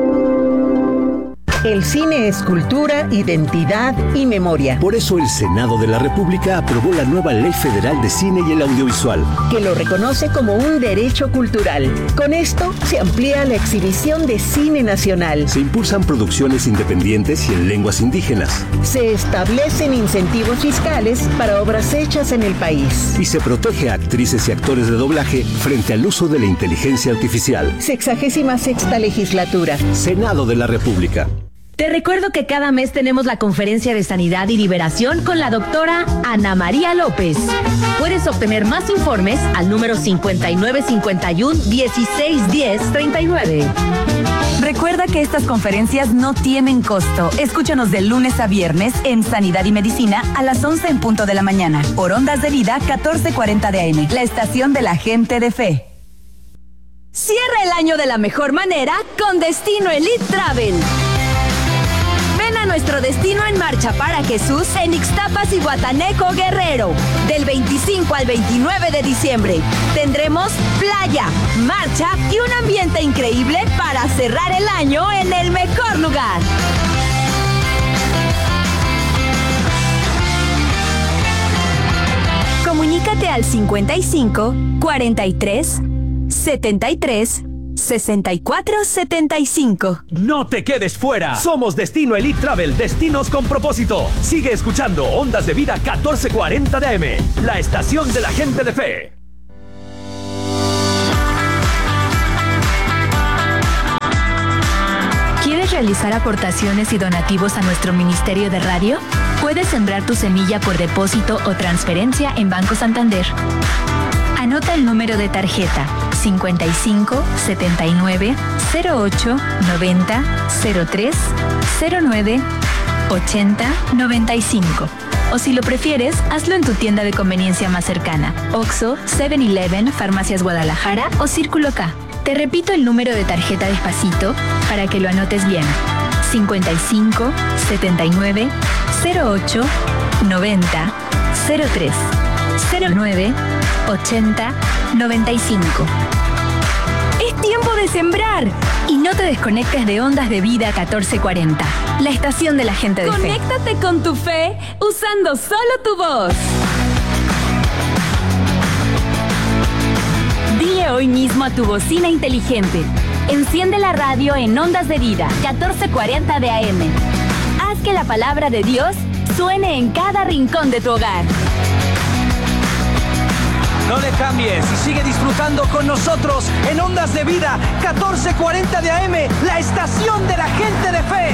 El cine es cultura, identidad y memoria. Por eso el Senado de la República aprobó la nueva Ley Federal de Cine y el Audiovisual, que lo reconoce como un derecho cultural. Con esto se amplía la exhibición de cine nacional. Se impulsan producciones independientes y en lenguas indígenas. Se establecen incentivos fiscales para obras hechas en el país. Y se protege a actrices y actores de doblaje frente al uso de la inteligencia artificial. 66ª legislatura. Senado de la República. Te recuerdo que cada mes tenemos la conferencia de sanidad y liberación con la doctora Ana María López. Puedes obtener más informes al número 5951-1610-39. Recuerda que estas conferencias no tienen costo. Escúchanos de lunes a viernes en Sanidad y Medicina a las 11 en punto de la mañana. Por Ondas de Vida 1440 de AM, la estación de la gente de fe. Cierra el año de la mejor manera con Destino Elite Travel. Ven a nuestro destino en marcha para Jesús en Ixtapas y Guataneco, Guerrero. Del 25 al 29 de diciembre tendremos playa, marcha y un ambiente increíble para cerrar el año en el mejor lugar. Comunícate al 55 43 73 6475. No te quedes fuera. Somos Destino Elite Travel, destinos con propósito. Sigue escuchando Ondas de Vida 1440 de AM, la estación de la gente de fe. ¿Quieres realizar aportaciones y donativos a nuestro Ministerio de Radio? Puedes sembrar tu semilla por depósito o transferencia en Banco Santander. Anota el número de tarjeta 55 79 08 90 03 09 80 95. O si lo prefieres, hazlo en tu tienda de conveniencia más cercana: OXXO, 7-Eleven, Farmacias Guadalajara o Círculo K. Te repito el número de tarjeta despacito para que lo anotes bien: 55 79 08 90 03 09 80 95. Es tiempo de sembrar. Y no te desconectes de Ondas de Vida 1440, la estación de la gente de fe. Conéctate con tu fe usando solo tu voz. Dile hoy mismo a tu bocina inteligente: enciende la radio en Ondas de Vida 1440 de AM. Haz que la palabra de Dios suene en cada rincón de tu hogar. No le cambies y sigue disfrutando con nosotros en Ondas de Vida 1440 de AM, la estación de la gente de fe.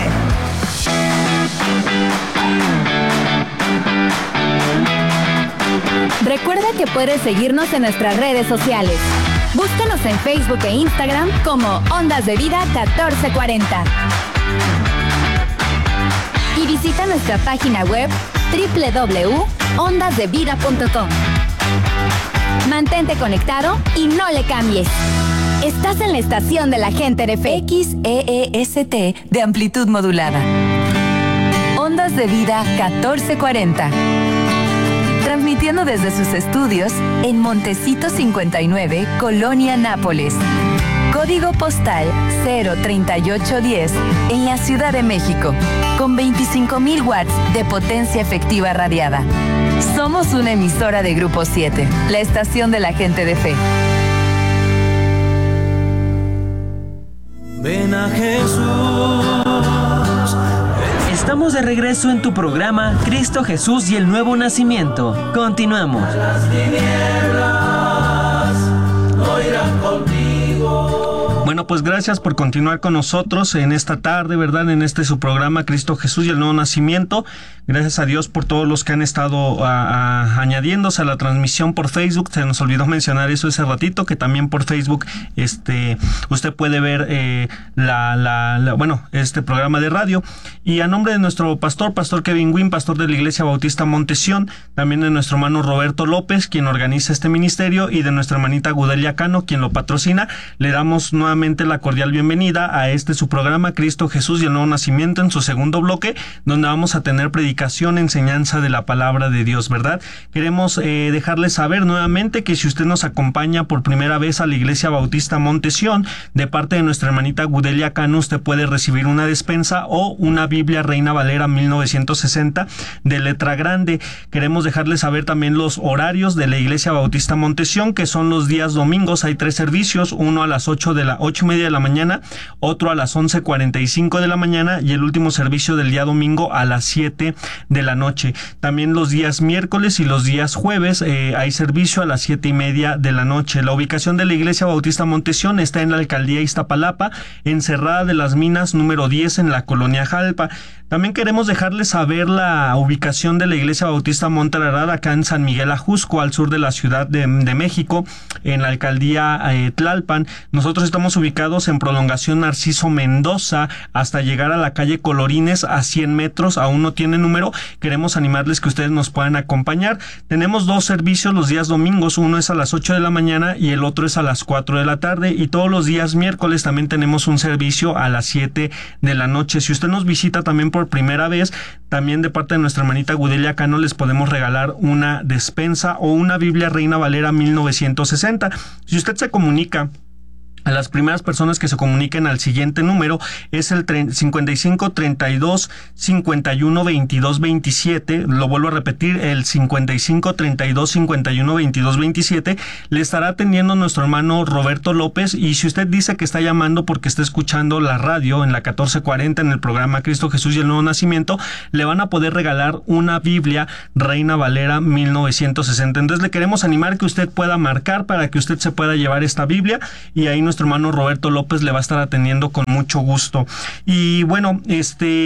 Recuerda que puedes seguirnos en nuestras redes sociales. Búscanos en Facebook e Instagram como Ondas de Vida 1440. Y visita nuestra página web www.ondasdevida.com. Mantente conectado y no le cambies. Estás en la estación de la gente de fe. XEEST de amplitud modulada. Ondas de Vida 1440. Transmitiendo desde sus estudios en Montecito 59, Colonia Nápoles. Código postal 03810 en la Ciudad de México, con 25,000 watts de potencia efectiva radiada. Somos una emisora de Grupo 7, la estación de la gente de fe. Ven a Jesús. Estamos de regreso en tu programa Cristo Jesús y el Nuevo Nacimiento. Continuamos. Las tinieblas no irán contigo. Bueno, pues gracias por continuar con nosotros en esta tarde, ¿verdad? En este su programa Cristo Jesús y el Nuevo Nacimiento. Gracias a Dios por todos los que han estado añadiéndose a la transmisión por Facebook. Se nos olvidó mencionar eso ese ratito, que también por Facebook usted puede ver este programa de radio. Y a nombre de nuestro pastor Kevin Wynn, pastor de la Iglesia Bautista Montesión, también de nuestro hermano Roberto López, quien organiza este ministerio, y de nuestra hermanita Gudelia Cano, quien lo patrocina, le damos nuevamente la cordial bienvenida a su programa Cristo Jesús y el Nuevo Nacimiento, en su segundo bloque, donde vamos a tener predicación, enseñanza de la palabra de Dios, ¿verdad? Queremos dejarles saber nuevamente que si usted nos acompaña por primera vez a la Iglesia Bautista Montesión, de parte de nuestra hermanita Gudelia Cano, usted puede recibir una despensa o una Biblia Reina Valera 1960 de letra grande. Queremos dejarles saber también los horarios de la Iglesia Bautista Montesión, que son los días domingos. Hay 3 servicios, uno a las 8:30 de la mañana, otro a las 11:45 de la mañana y el último servicio del día domingo a las 7 de la noche. También los días miércoles y los días jueves hay servicio a las 7:30 de la noche. La ubicación de la Iglesia Bautista Montesión está en la alcaldía Iztapalapa, en Cerrada de las Minas número 10, en la colonia Jalpa. También queremos dejarles saber la ubicación de la Iglesia Bautista Monte Arad, acá en San Miguel Ajusco, al sur de la Ciudad de México, en la alcaldía Tlalpan. Nosotros estamos ubicados en prolongación Narciso Mendoza hasta llegar a la calle Colorines a 100 metros. Aún no tiene número. Queremos animarles que ustedes nos puedan acompañar. Tenemos 2 servicios los días domingos. Uno es a las 8 de la mañana y el otro es a las 4 de la tarde. Y todos los días miércoles también tenemos un servicio a las 7 de la noche. Si usted nos visita también por primera vez, también de parte de nuestra hermanita Gudelia Cano les podemos regalar una despensa o una Biblia Reina Valera 1960. Si usted se comunica, a las primeras personas que se comuniquen al siguiente número es el 55 32 51 22 27. Lo vuelvo a repetir, el 55 32 51 22 27. Le estará atendiendo nuestro hermano Roberto López. Y si usted dice que está llamando porque está escuchando la radio en la 1440 en el programa Cristo Jesús y el Nuevo Nacimiento, le van a poder regalar una Biblia Reina Valera 1960. Entonces le queremos animar que usted pueda marcar para que usted se pueda llevar esta Biblia, y ahí nuestro hermano Roberto López le va a estar atendiendo con mucho gusto. Y bueno,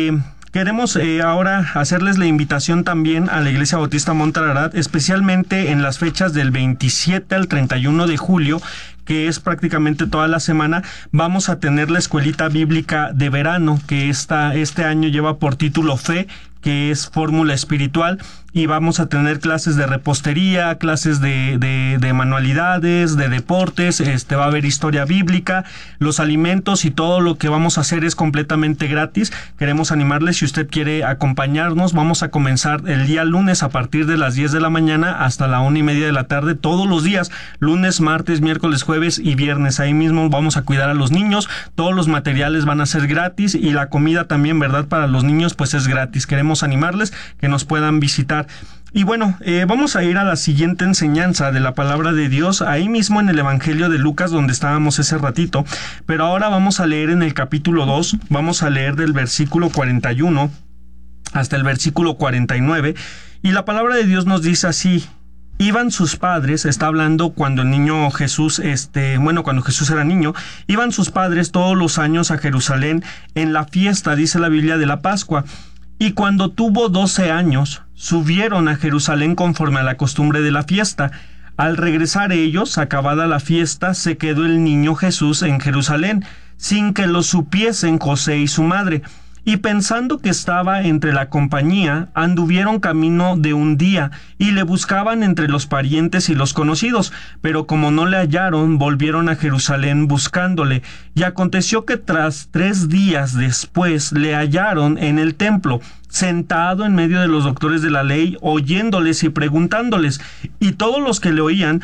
queremos ahora hacerles la invitación también a la Iglesia Bautista Montararat, especialmente en las fechas del 27 al 31 de julio, que es prácticamente toda la semana. Vamos a tener la escuelita bíblica de verano, que este año lleva por título Fe, que es fórmula espiritual, y vamos a tener clases de repostería, clases de manualidades, de deportes, va a haber historia bíblica, los alimentos y todo lo que vamos a hacer es completamente gratis. Queremos animarles, si usted quiere acompañarnos, vamos a comenzar el día lunes a partir de las 10 de la mañana hasta la 1:30 de la tarde, todos los días, lunes, martes, miércoles, jueves y viernes. Ahí mismo vamos a cuidar a los niños, todos los materiales van a ser gratis y la comida también, ¿verdad? Para los niños pues es gratis. Queremos animarles que nos puedan visitar. Y bueno, vamos a ir a la siguiente enseñanza de la palabra de Dios, ahí mismo en el Evangelio de Lucas, donde estábamos ese ratito, pero ahora vamos a leer en el capítulo 2, vamos a leer del versículo 41 hasta el versículo 49, y la palabra de Dios nos dice así: iban sus padres, está hablando cuando el niño Jesús, cuando Jesús era niño, iban sus padres todos los años a Jerusalén en la fiesta, dice la Biblia, de la Pascua. Y cuando tuvo 12 años, subieron a Jerusalén conforme a la costumbre de la fiesta. Al regresar ellos, acabada la fiesta, se quedó el niño Jesús en Jerusalén, sin que lo supiesen José y su madre. Y pensando que estaba entre la compañía, anduvieron camino de un día, y le buscaban entre los parientes y los conocidos, pero como no le hallaron, volvieron a Jerusalén buscándole. Y aconteció que tras 3 días después le hallaron en el templo, sentado en medio de los doctores de la ley, oyéndoles y preguntándoles. Y todos los que le oían,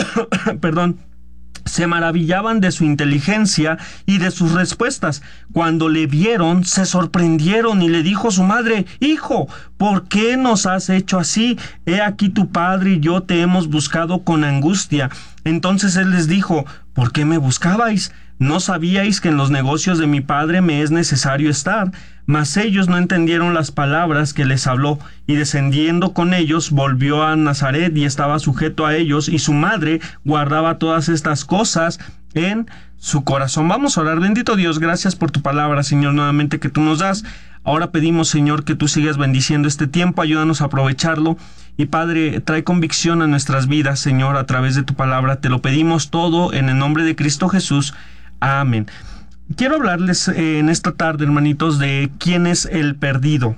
se maravillaban de su inteligencia y de sus respuestas. Cuando le vieron, se sorprendieron y le dijo su madre: Hijo, ¿por qué nos has hecho así? He aquí tu padre y yo te hemos buscado con angustia. Entonces él les dijo: ¿por qué me buscabais? ¿No sabíais que en los negocios de mi padre me es necesario estar? Mas ellos no entendieron las palabras que les habló, y descendiendo con ellos volvió a Nazaret y estaba sujeto a ellos, y su madre guardaba todas estas cosas en su corazón. Vamos a orar. Bendito Dios, gracias por tu palabra, Señor, nuevamente que tú nos das. Ahora pedimos, Señor, que tú sigas bendiciendo este tiempo, ayúdanos a aprovecharlo. Y Padre, trae convicción a nuestras vidas, Señor, a través de tu palabra. Te lo pedimos todo en el nombre de Cristo Jesús. Amén. Quiero hablarles en esta tarde, hermanitos, de quién es el perdido.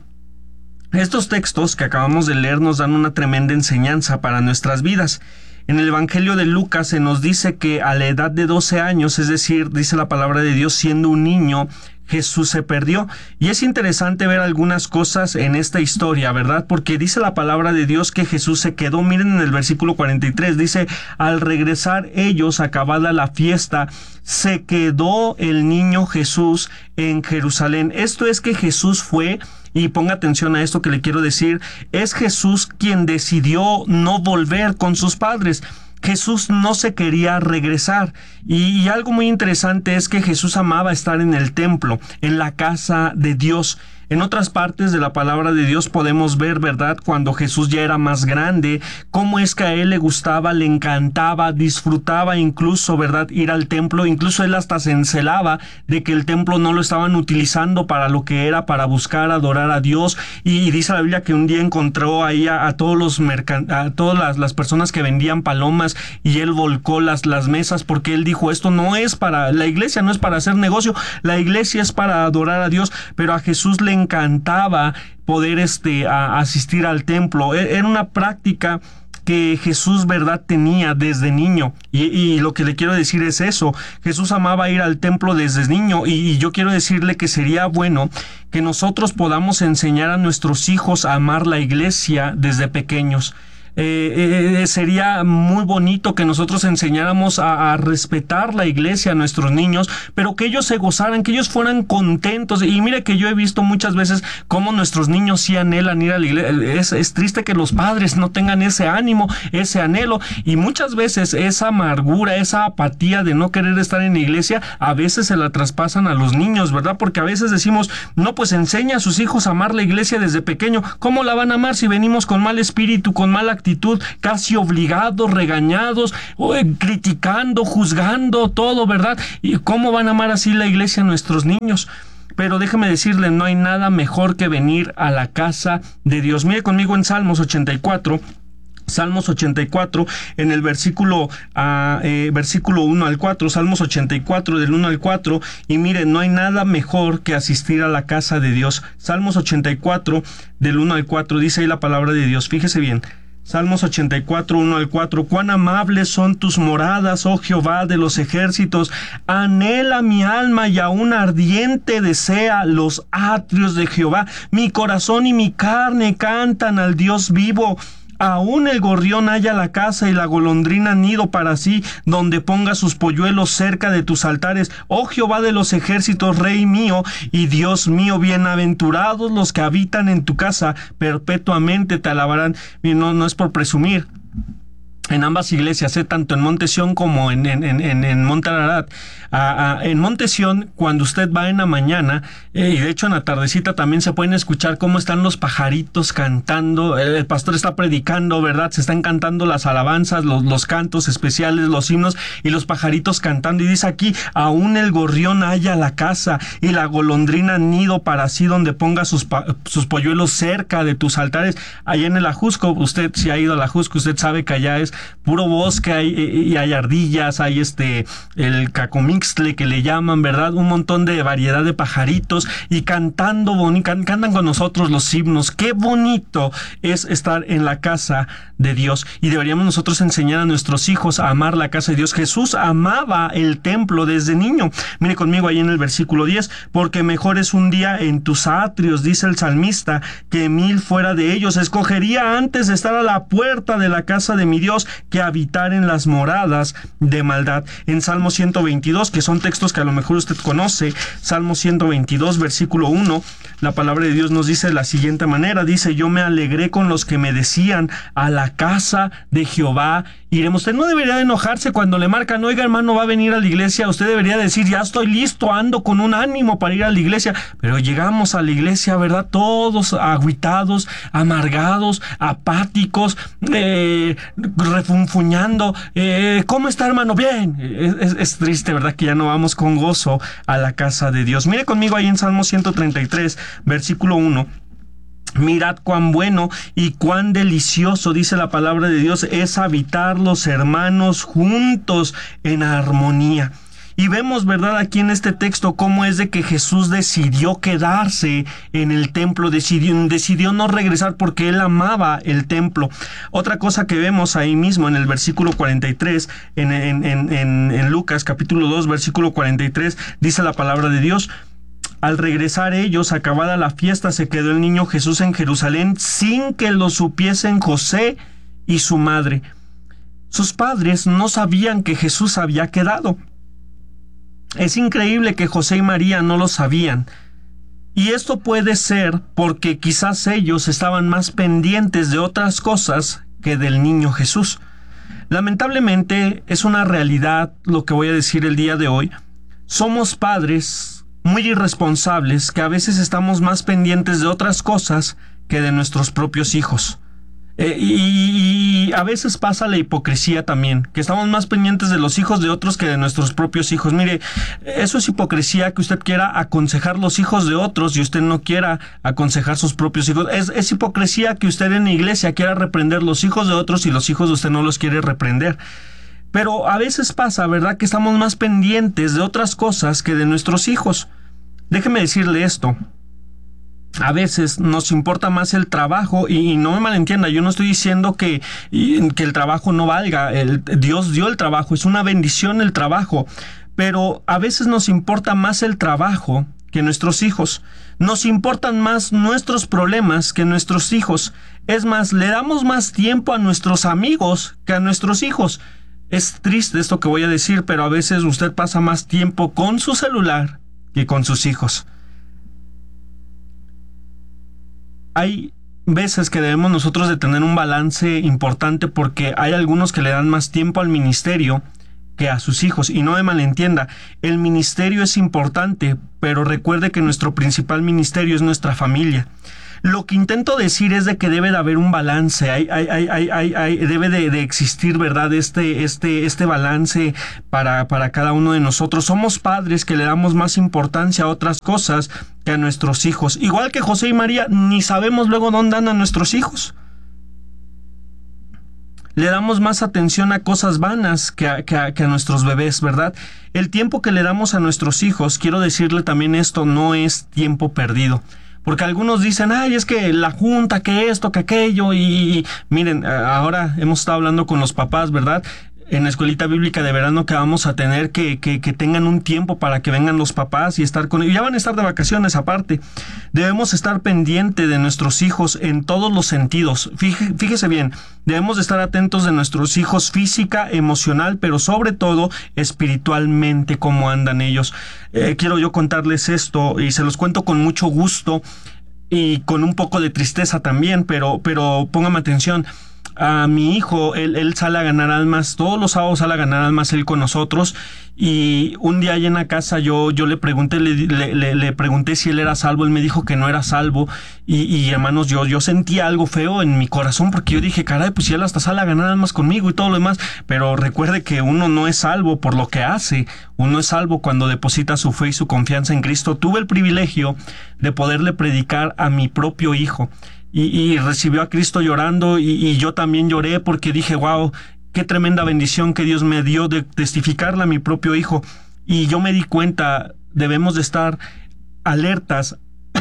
Estos textos que acabamos de leer nos dan una tremenda enseñanza para nuestras vidas. En el Evangelio de Lucas se nos dice que a la edad de 12 años, es decir, dice la palabra de Dios, siendo un niño, Jesús se perdió. Y es interesante ver algunas cosas en esta historia, ¿verdad? Porque dice la palabra de Dios que Jesús se quedó. Miren en el versículo 43, dice: al regresar ellos, acabada la fiesta, se quedó el niño Jesús en Jerusalén. Esto es que Jesús fue, y ponga atención a esto que le quiero decir, es Jesús quien decidió no volver con sus padres. Jesús no se quería regresar. Y algo muy interesante es que Jesús amaba estar en el templo, en la casa de Dios. En otras partes de la palabra de Dios podemos ver, ¿verdad?, cuando Jesús ya era más grande, cómo es que a él le gustaba, le encantaba, disfrutaba incluso, ¿verdad?, ir al templo. Incluso él hasta se encelaba de que el templo no lo estaban utilizando para lo que era, para buscar, adorar a Dios. Y dice la Biblia que un día encontró ahí a todas las personas que vendían palomas, y él volcó las mesas, porque él dijo: esto no es para, la iglesia no es para hacer negocio, la iglesia es para adorar a Dios. Pero a Jesús le encantaba poder asistir al templo. Era una práctica que Jesús, ¿verdad?, tenía desde niño. Y lo que le quiero decir es eso: Jesús amaba ir al templo desde niño, y yo quiero decirle que sería bueno que nosotros podamos enseñar a nuestros hijos a amar la iglesia desde pequeños. Sería muy bonito que nosotros enseñáramos a respetar la iglesia a nuestros niños, pero que ellos se gozaran, que ellos fueran contentos. Y mire que yo he visto muchas veces cómo nuestros niños sí anhelan ir a la iglesia. Es triste que los padres no tengan ese ánimo, ese anhelo, y muchas veces esa amargura, esa apatía de no querer estar en la iglesia, a veces se la traspasan a los niños, ¿verdad? Porque a veces decimos: no, pues enseña a sus hijos a amar la iglesia desde pequeño. ¿Cómo la van a amar si venimos con mal espíritu, con mala actitud, casi obligados, regañados, criticando, juzgando todo, ¿verdad? ¿Y cómo van a amar así la iglesia a nuestros niños? pero déjeme decirle, no hay nada mejor que venir a la casa de Dios. Mire conmigo en Salmos 84. Salmos 84, en el versículo 1 al 4, Salmos 84 del 1 al 4, y miren, no hay nada mejor que asistir a la casa de Dios. Salmos 84 del 1 al 4, dice ahí la palabra de Dios, fíjese bien. Salmos 84, 1 al 4. Cuán amables son tus moradas, oh Jehová de los ejércitos. Anhela mi alma y aún ardiente desea los atrios de Jehová. Mi corazón y mi carne cantan al Dios vivo. Aún el gorrión halla la casa y la golondrina nido para sí, donde ponga sus polluelos cerca de tus altares. Oh Jehová de los ejércitos, Rey mío y Dios mío, bienaventurados los que habitan en tu casa, perpetuamente te alabarán. Y no es por presumir. En ambas iglesias, tanto en Monte Sión como en Monte Ararat. En Monte Sión, cuando usted va en la mañana, y de hecho en la tardecita también se pueden escuchar cómo están los pajaritos cantando. El pastor está predicando, ¿verdad? Se están cantando las alabanzas, los cantos especiales, los himnos, y los pajaritos cantando. Y dice aquí, aún el gorrión halla la casa y la golondrina nido para sí, donde ponga sus polluelos cerca de tus altares. Allá en el Ajusco, usted si ha ido al Ajusco, usted sabe que allá es puro bosque, y hay ardillas, hay el cacomixtle que le llaman, ¿verdad? Un montón de variedad de pajaritos, y cantan con nosotros los himnos. Qué bonito es estar en la casa de Dios, y deberíamos nosotros enseñar a nuestros hijos a amar la casa de Dios. Jesús amaba el templo desde niño. Mire conmigo ahí en el versículo 10, porque mejor es un día en tus atrios, dice el salmista, que 1000 fuera de ellos. Escogería antes de estar a la puerta de la casa de mi Dios que habitar en las moradas de maldad. En Salmo 122, que son textos que a lo mejor usted conoce, Salmo 122, versículo 1, la palabra de Dios nos dice de la siguiente manera, dice, yo me alegré con los que me decían, a la casa de Jehová iremos. Usted no debería de enojarse cuando le marcan, oiga hermano, va a venir a la iglesia. Usted debería decir, ya estoy listo, ando con un ánimo para ir a la iglesia. Pero llegamos a la iglesia, ¿verdad? Todos agüitados, amargados, apáticos, refunfuñando. ¿Cómo está, hermano? Bien. Es triste, ¿verdad? Que ya no vamos con gozo a la casa de Dios. Mire conmigo ahí en Salmo 133, versículo 1. Mirad cuán bueno y cuán delicioso, dice la palabra de Dios, es habitar los hermanos juntos en armonía. Y vemos, ¿verdad?, aquí en este texto cómo es de que Jesús decidió quedarse en el templo, decidió no regresar porque él amaba el templo. Otra cosa que vemos ahí mismo en el versículo 43, en Lucas capítulo 2, versículo 43, dice la palabra de Dios, al regresar ellos, acabada la fiesta, se quedó el niño Jesús en Jerusalén sin que lo supiesen José y su madre. Sus padres no sabían que Jesús había quedado. Es increíble que José y María no lo sabían. Y esto puede ser porque quizás ellos estaban más pendientes de otras cosas que del niño Jesús. Lamentablemente es una realidad lo que voy a decir el día de hoy. Somos padres muy irresponsables que a veces estamos más pendientes de otras cosas que de nuestros propios hijos. Y a veces pasa la hipocresía también, que estamos más pendientes de los hijos de otros que de nuestros propios hijos. Mire, eso es hipocresía, que usted quiera aconsejar los hijos de otros y usted no quiera aconsejar sus propios hijos. Es hipocresía que usted en la iglesia quiera reprender los hijos de otros y los hijos de usted no los quiere reprender. Pero a veces pasa, ¿verdad?, que estamos más pendientes de otras cosas que de nuestros hijos. Déjeme decirle esto. A veces nos importa más el trabajo, y no me malentienda, yo no estoy diciendo que el trabajo no valga. Dios dio el trabajo, es una bendición el trabajo, pero a veces nos importa más el trabajo que nuestros hijos. Nos importan más nuestros problemas que nuestros hijos. Es más, le damos más tiempo a nuestros amigos que a nuestros hijos. Es triste esto que voy a decir, pero a veces usted pasa más tiempo con su celular que con sus hijos. Hay veces que debemos nosotros de tener un balance importante, porque hay algunos que le dan más tiempo al ministerio que a sus hijos. Y no me malentienda, el ministerio es importante, pero recuerde que nuestro principal ministerio es nuestra familia. Lo que intento decir es de que debe de haber un balance, debe de existir, ¿verdad? Este balance para cada uno de nosotros. Somos padres que le damos más importancia a otras cosas que a nuestros hijos. Igual que José y María, ni sabemos luego dónde andan nuestros hijos. Le damos más atención a cosas vanas que a nuestros bebés, ¿verdad? El tiempo que le damos a nuestros hijos, quiero decirle también esto, no es tiempo perdido. Porque algunos dicen, ay, es que la junta, que esto, que aquello, y miren, ahora hemos estado hablando con los papás, ¿verdad? En la escuelita bíblica de verano que vamos a tener que tengan un tiempo para que vengan los papás y estar con ellos. Ya van a estar de vacaciones aparte. Debemos estar pendiente de nuestros hijos en todos los sentidos. Fíjese bien, debemos estar atentos de nuestros hijos física, emocional, pero sobre todo espiritualmente, cómo andan ellos. Quiero yo contarles esto y se los cuento con mucho gusto y con un poco de tristeza también, pero póngame atención. A mi hijo, él sale a ganar almas, todos los sábados sale a ganar almas él con nosotros, y un día allá en la casa yo le pregunté, le pregunté si él era salvo. Él me dijo que no era salvo, y hermanos, yo sentí algo feo en mi corazón, porque yo dije, caray, pues si él hasta sale a ganar almas conmigo y todo lo demás. Pero recuerde que uno no es salvo por lo que hace, uno es salvo cuando deposita su fe y su confianza en Cristo. Tuve el privilegio de poderle predicar a mi propio hijo, y recibió a Cristo llorando, y yo también lloré porque dije, wow, qué tremenda bendición que Dios me dio de testificarle a mi propio hijo. Y yo me di cuenta, debemos de estar alertas,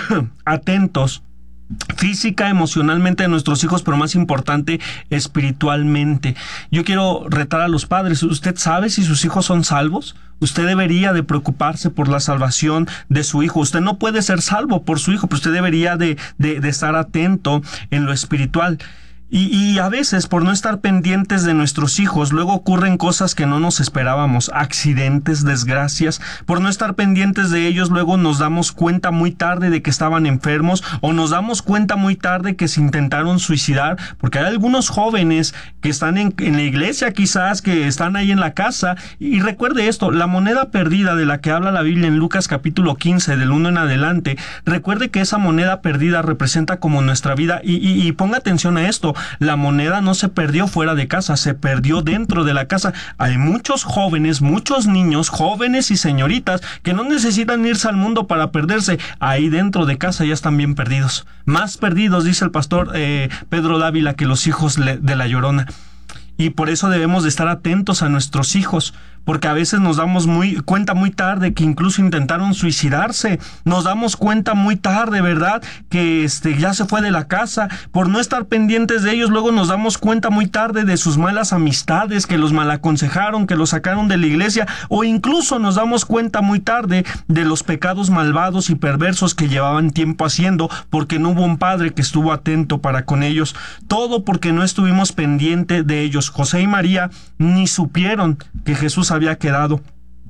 atentos, física, emocionalmente de nuestros hijos, pero más importante, espiritualmente. Yo quiero retar a los padres. ¿Usted sabe si sus hijos son salvos? Usted debería de preocuparse por la salvación de su hijo. Usted no puede ser salvo por su hijo, pero usted debería de estar atento en lo espiritual. Y a veces, por no estar pendientes de nuestros hijos, luego ocurren cosas que no nos esperábamos, accidentes, desgracias. Por no estar pendientes de ellos, luego nos damos cuenta muy tarde de que estaban enfermos, o nos damos cuenta muy tarde que se intentaron suicidar, porque hay algunos jóvenes que están en la iglesia, quizás, que están ahí en la casa. Y recuerde esto, la moneda perdida de la que habla la Biblia en Lucas capítulo 15, del 1 en adelante, recuerde que esa moneda perdida representa como nuestra vida, y ponga atención a esto. La moneda no se perdió fuera de casa, se perdió dentro de la casa. Hay muchos jóvenes, muchos niños, jóvenes y señoritas que no necesitan irse al mundo para perderse. Ahí dentro de casa ya están bien perdidos. Más perdidos, dice el pastor Pedro Dávila, que los hijos de la Llorona. Y por eso debemos de estar atentos a nuestros hijos, porque a veces nos damos cuenta muy tarde que incluso intentaron suicidarse. Nos damos cuenta muy tarde, ¿verdad?, que ya se fue de la casa. Por no estar pendientes de ellos, luego nos damos cuenta muy tarde de sus malas amistades, que los malaconsejaron, que los sacaron de la iglesia, o incluso nos damos cuenta muy tarde de los pecados malvados y perversos que llevaban tiempo haciendo, porque no hubo un padre que estuvo atento para con ellos. Todo porque no estuvimos pendientes de ellos. José y María ni supieron que Jesús había quedado.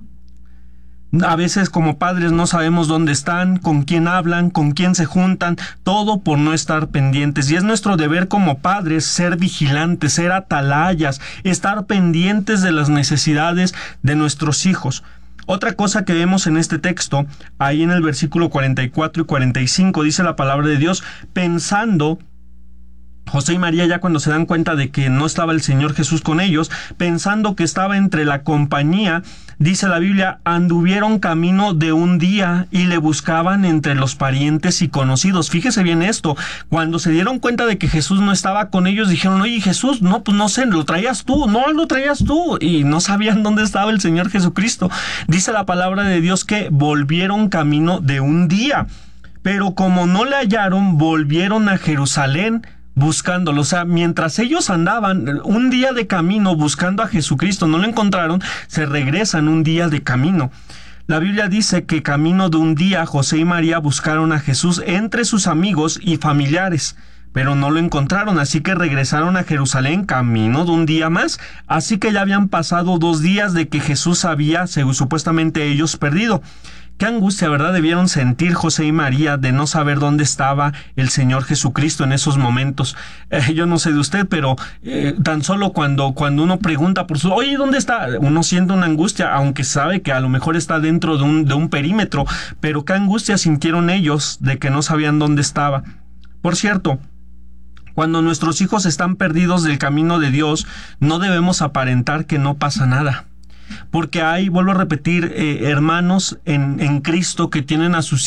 A veces como padres no sabemos dónde están, con quién hablan, con quién se juntan, todo por no estar pendientes. Y es nuestro deber como padres ser vigilantes, ser atalayas, estar pendientes de las necesidades de nuestros hijos. Otra cosa que vemos en este texto, ahí en el versículo 44 y 45, dice la palabra de Dios, pensando José y María, ya cuando se dan cuenta de que no estaba el Señor Jesús con ellos, pensando que estaba entre la compañía, dice la Biblia, anduvieron camino de un día y le buscaban entre los parientes y conocidos. Fíjese bien esto, cuando se dieron cuenta de que Jesús no estaba con ellos, dijeron, oye, Jesús, no, pues no sé, lo traías tú, y no sabían dónde estaba el Señor Jesucristo. Dice la palabra de Dios que volvieron camino de un día, pero como no le hallaron, volvieron a Jerusalén buscándolo. O sea, mientras ellos andaban un día de camino buscando a Jesucristo, no lo encontraron, se regresan un día de camino. La Biblia dice que camino de un día José y María buscaron a Jesús entre sus amigos y familiares, pero no lo encontraron, así que regresaron a Jerusalén camino de un día más. Así que ya habían pasado 2 días de que Jesús había, supuestamente ellos, perdido. Qué angustia, ¿verdad?, debieron sentir José y María de no saber dónde estaba el Señor Jesucristo en esos momentos. Yo no sé de usted, pero tan solo cuando uno pregunta por oye, ¿dónde está?, uno siente una angustia, aunque sabe que a lo mejor está dentro de un perímetro. Pero qué angustia sintieron ellos de que no sabían dónde estaba. Por cierto, cuando nuestros hijos están perdidos del camino de Dios, no debemos aparentar que no pasa nada. Porque hay, vuelvo a repetir, hermanos en Cristo que tienen a sus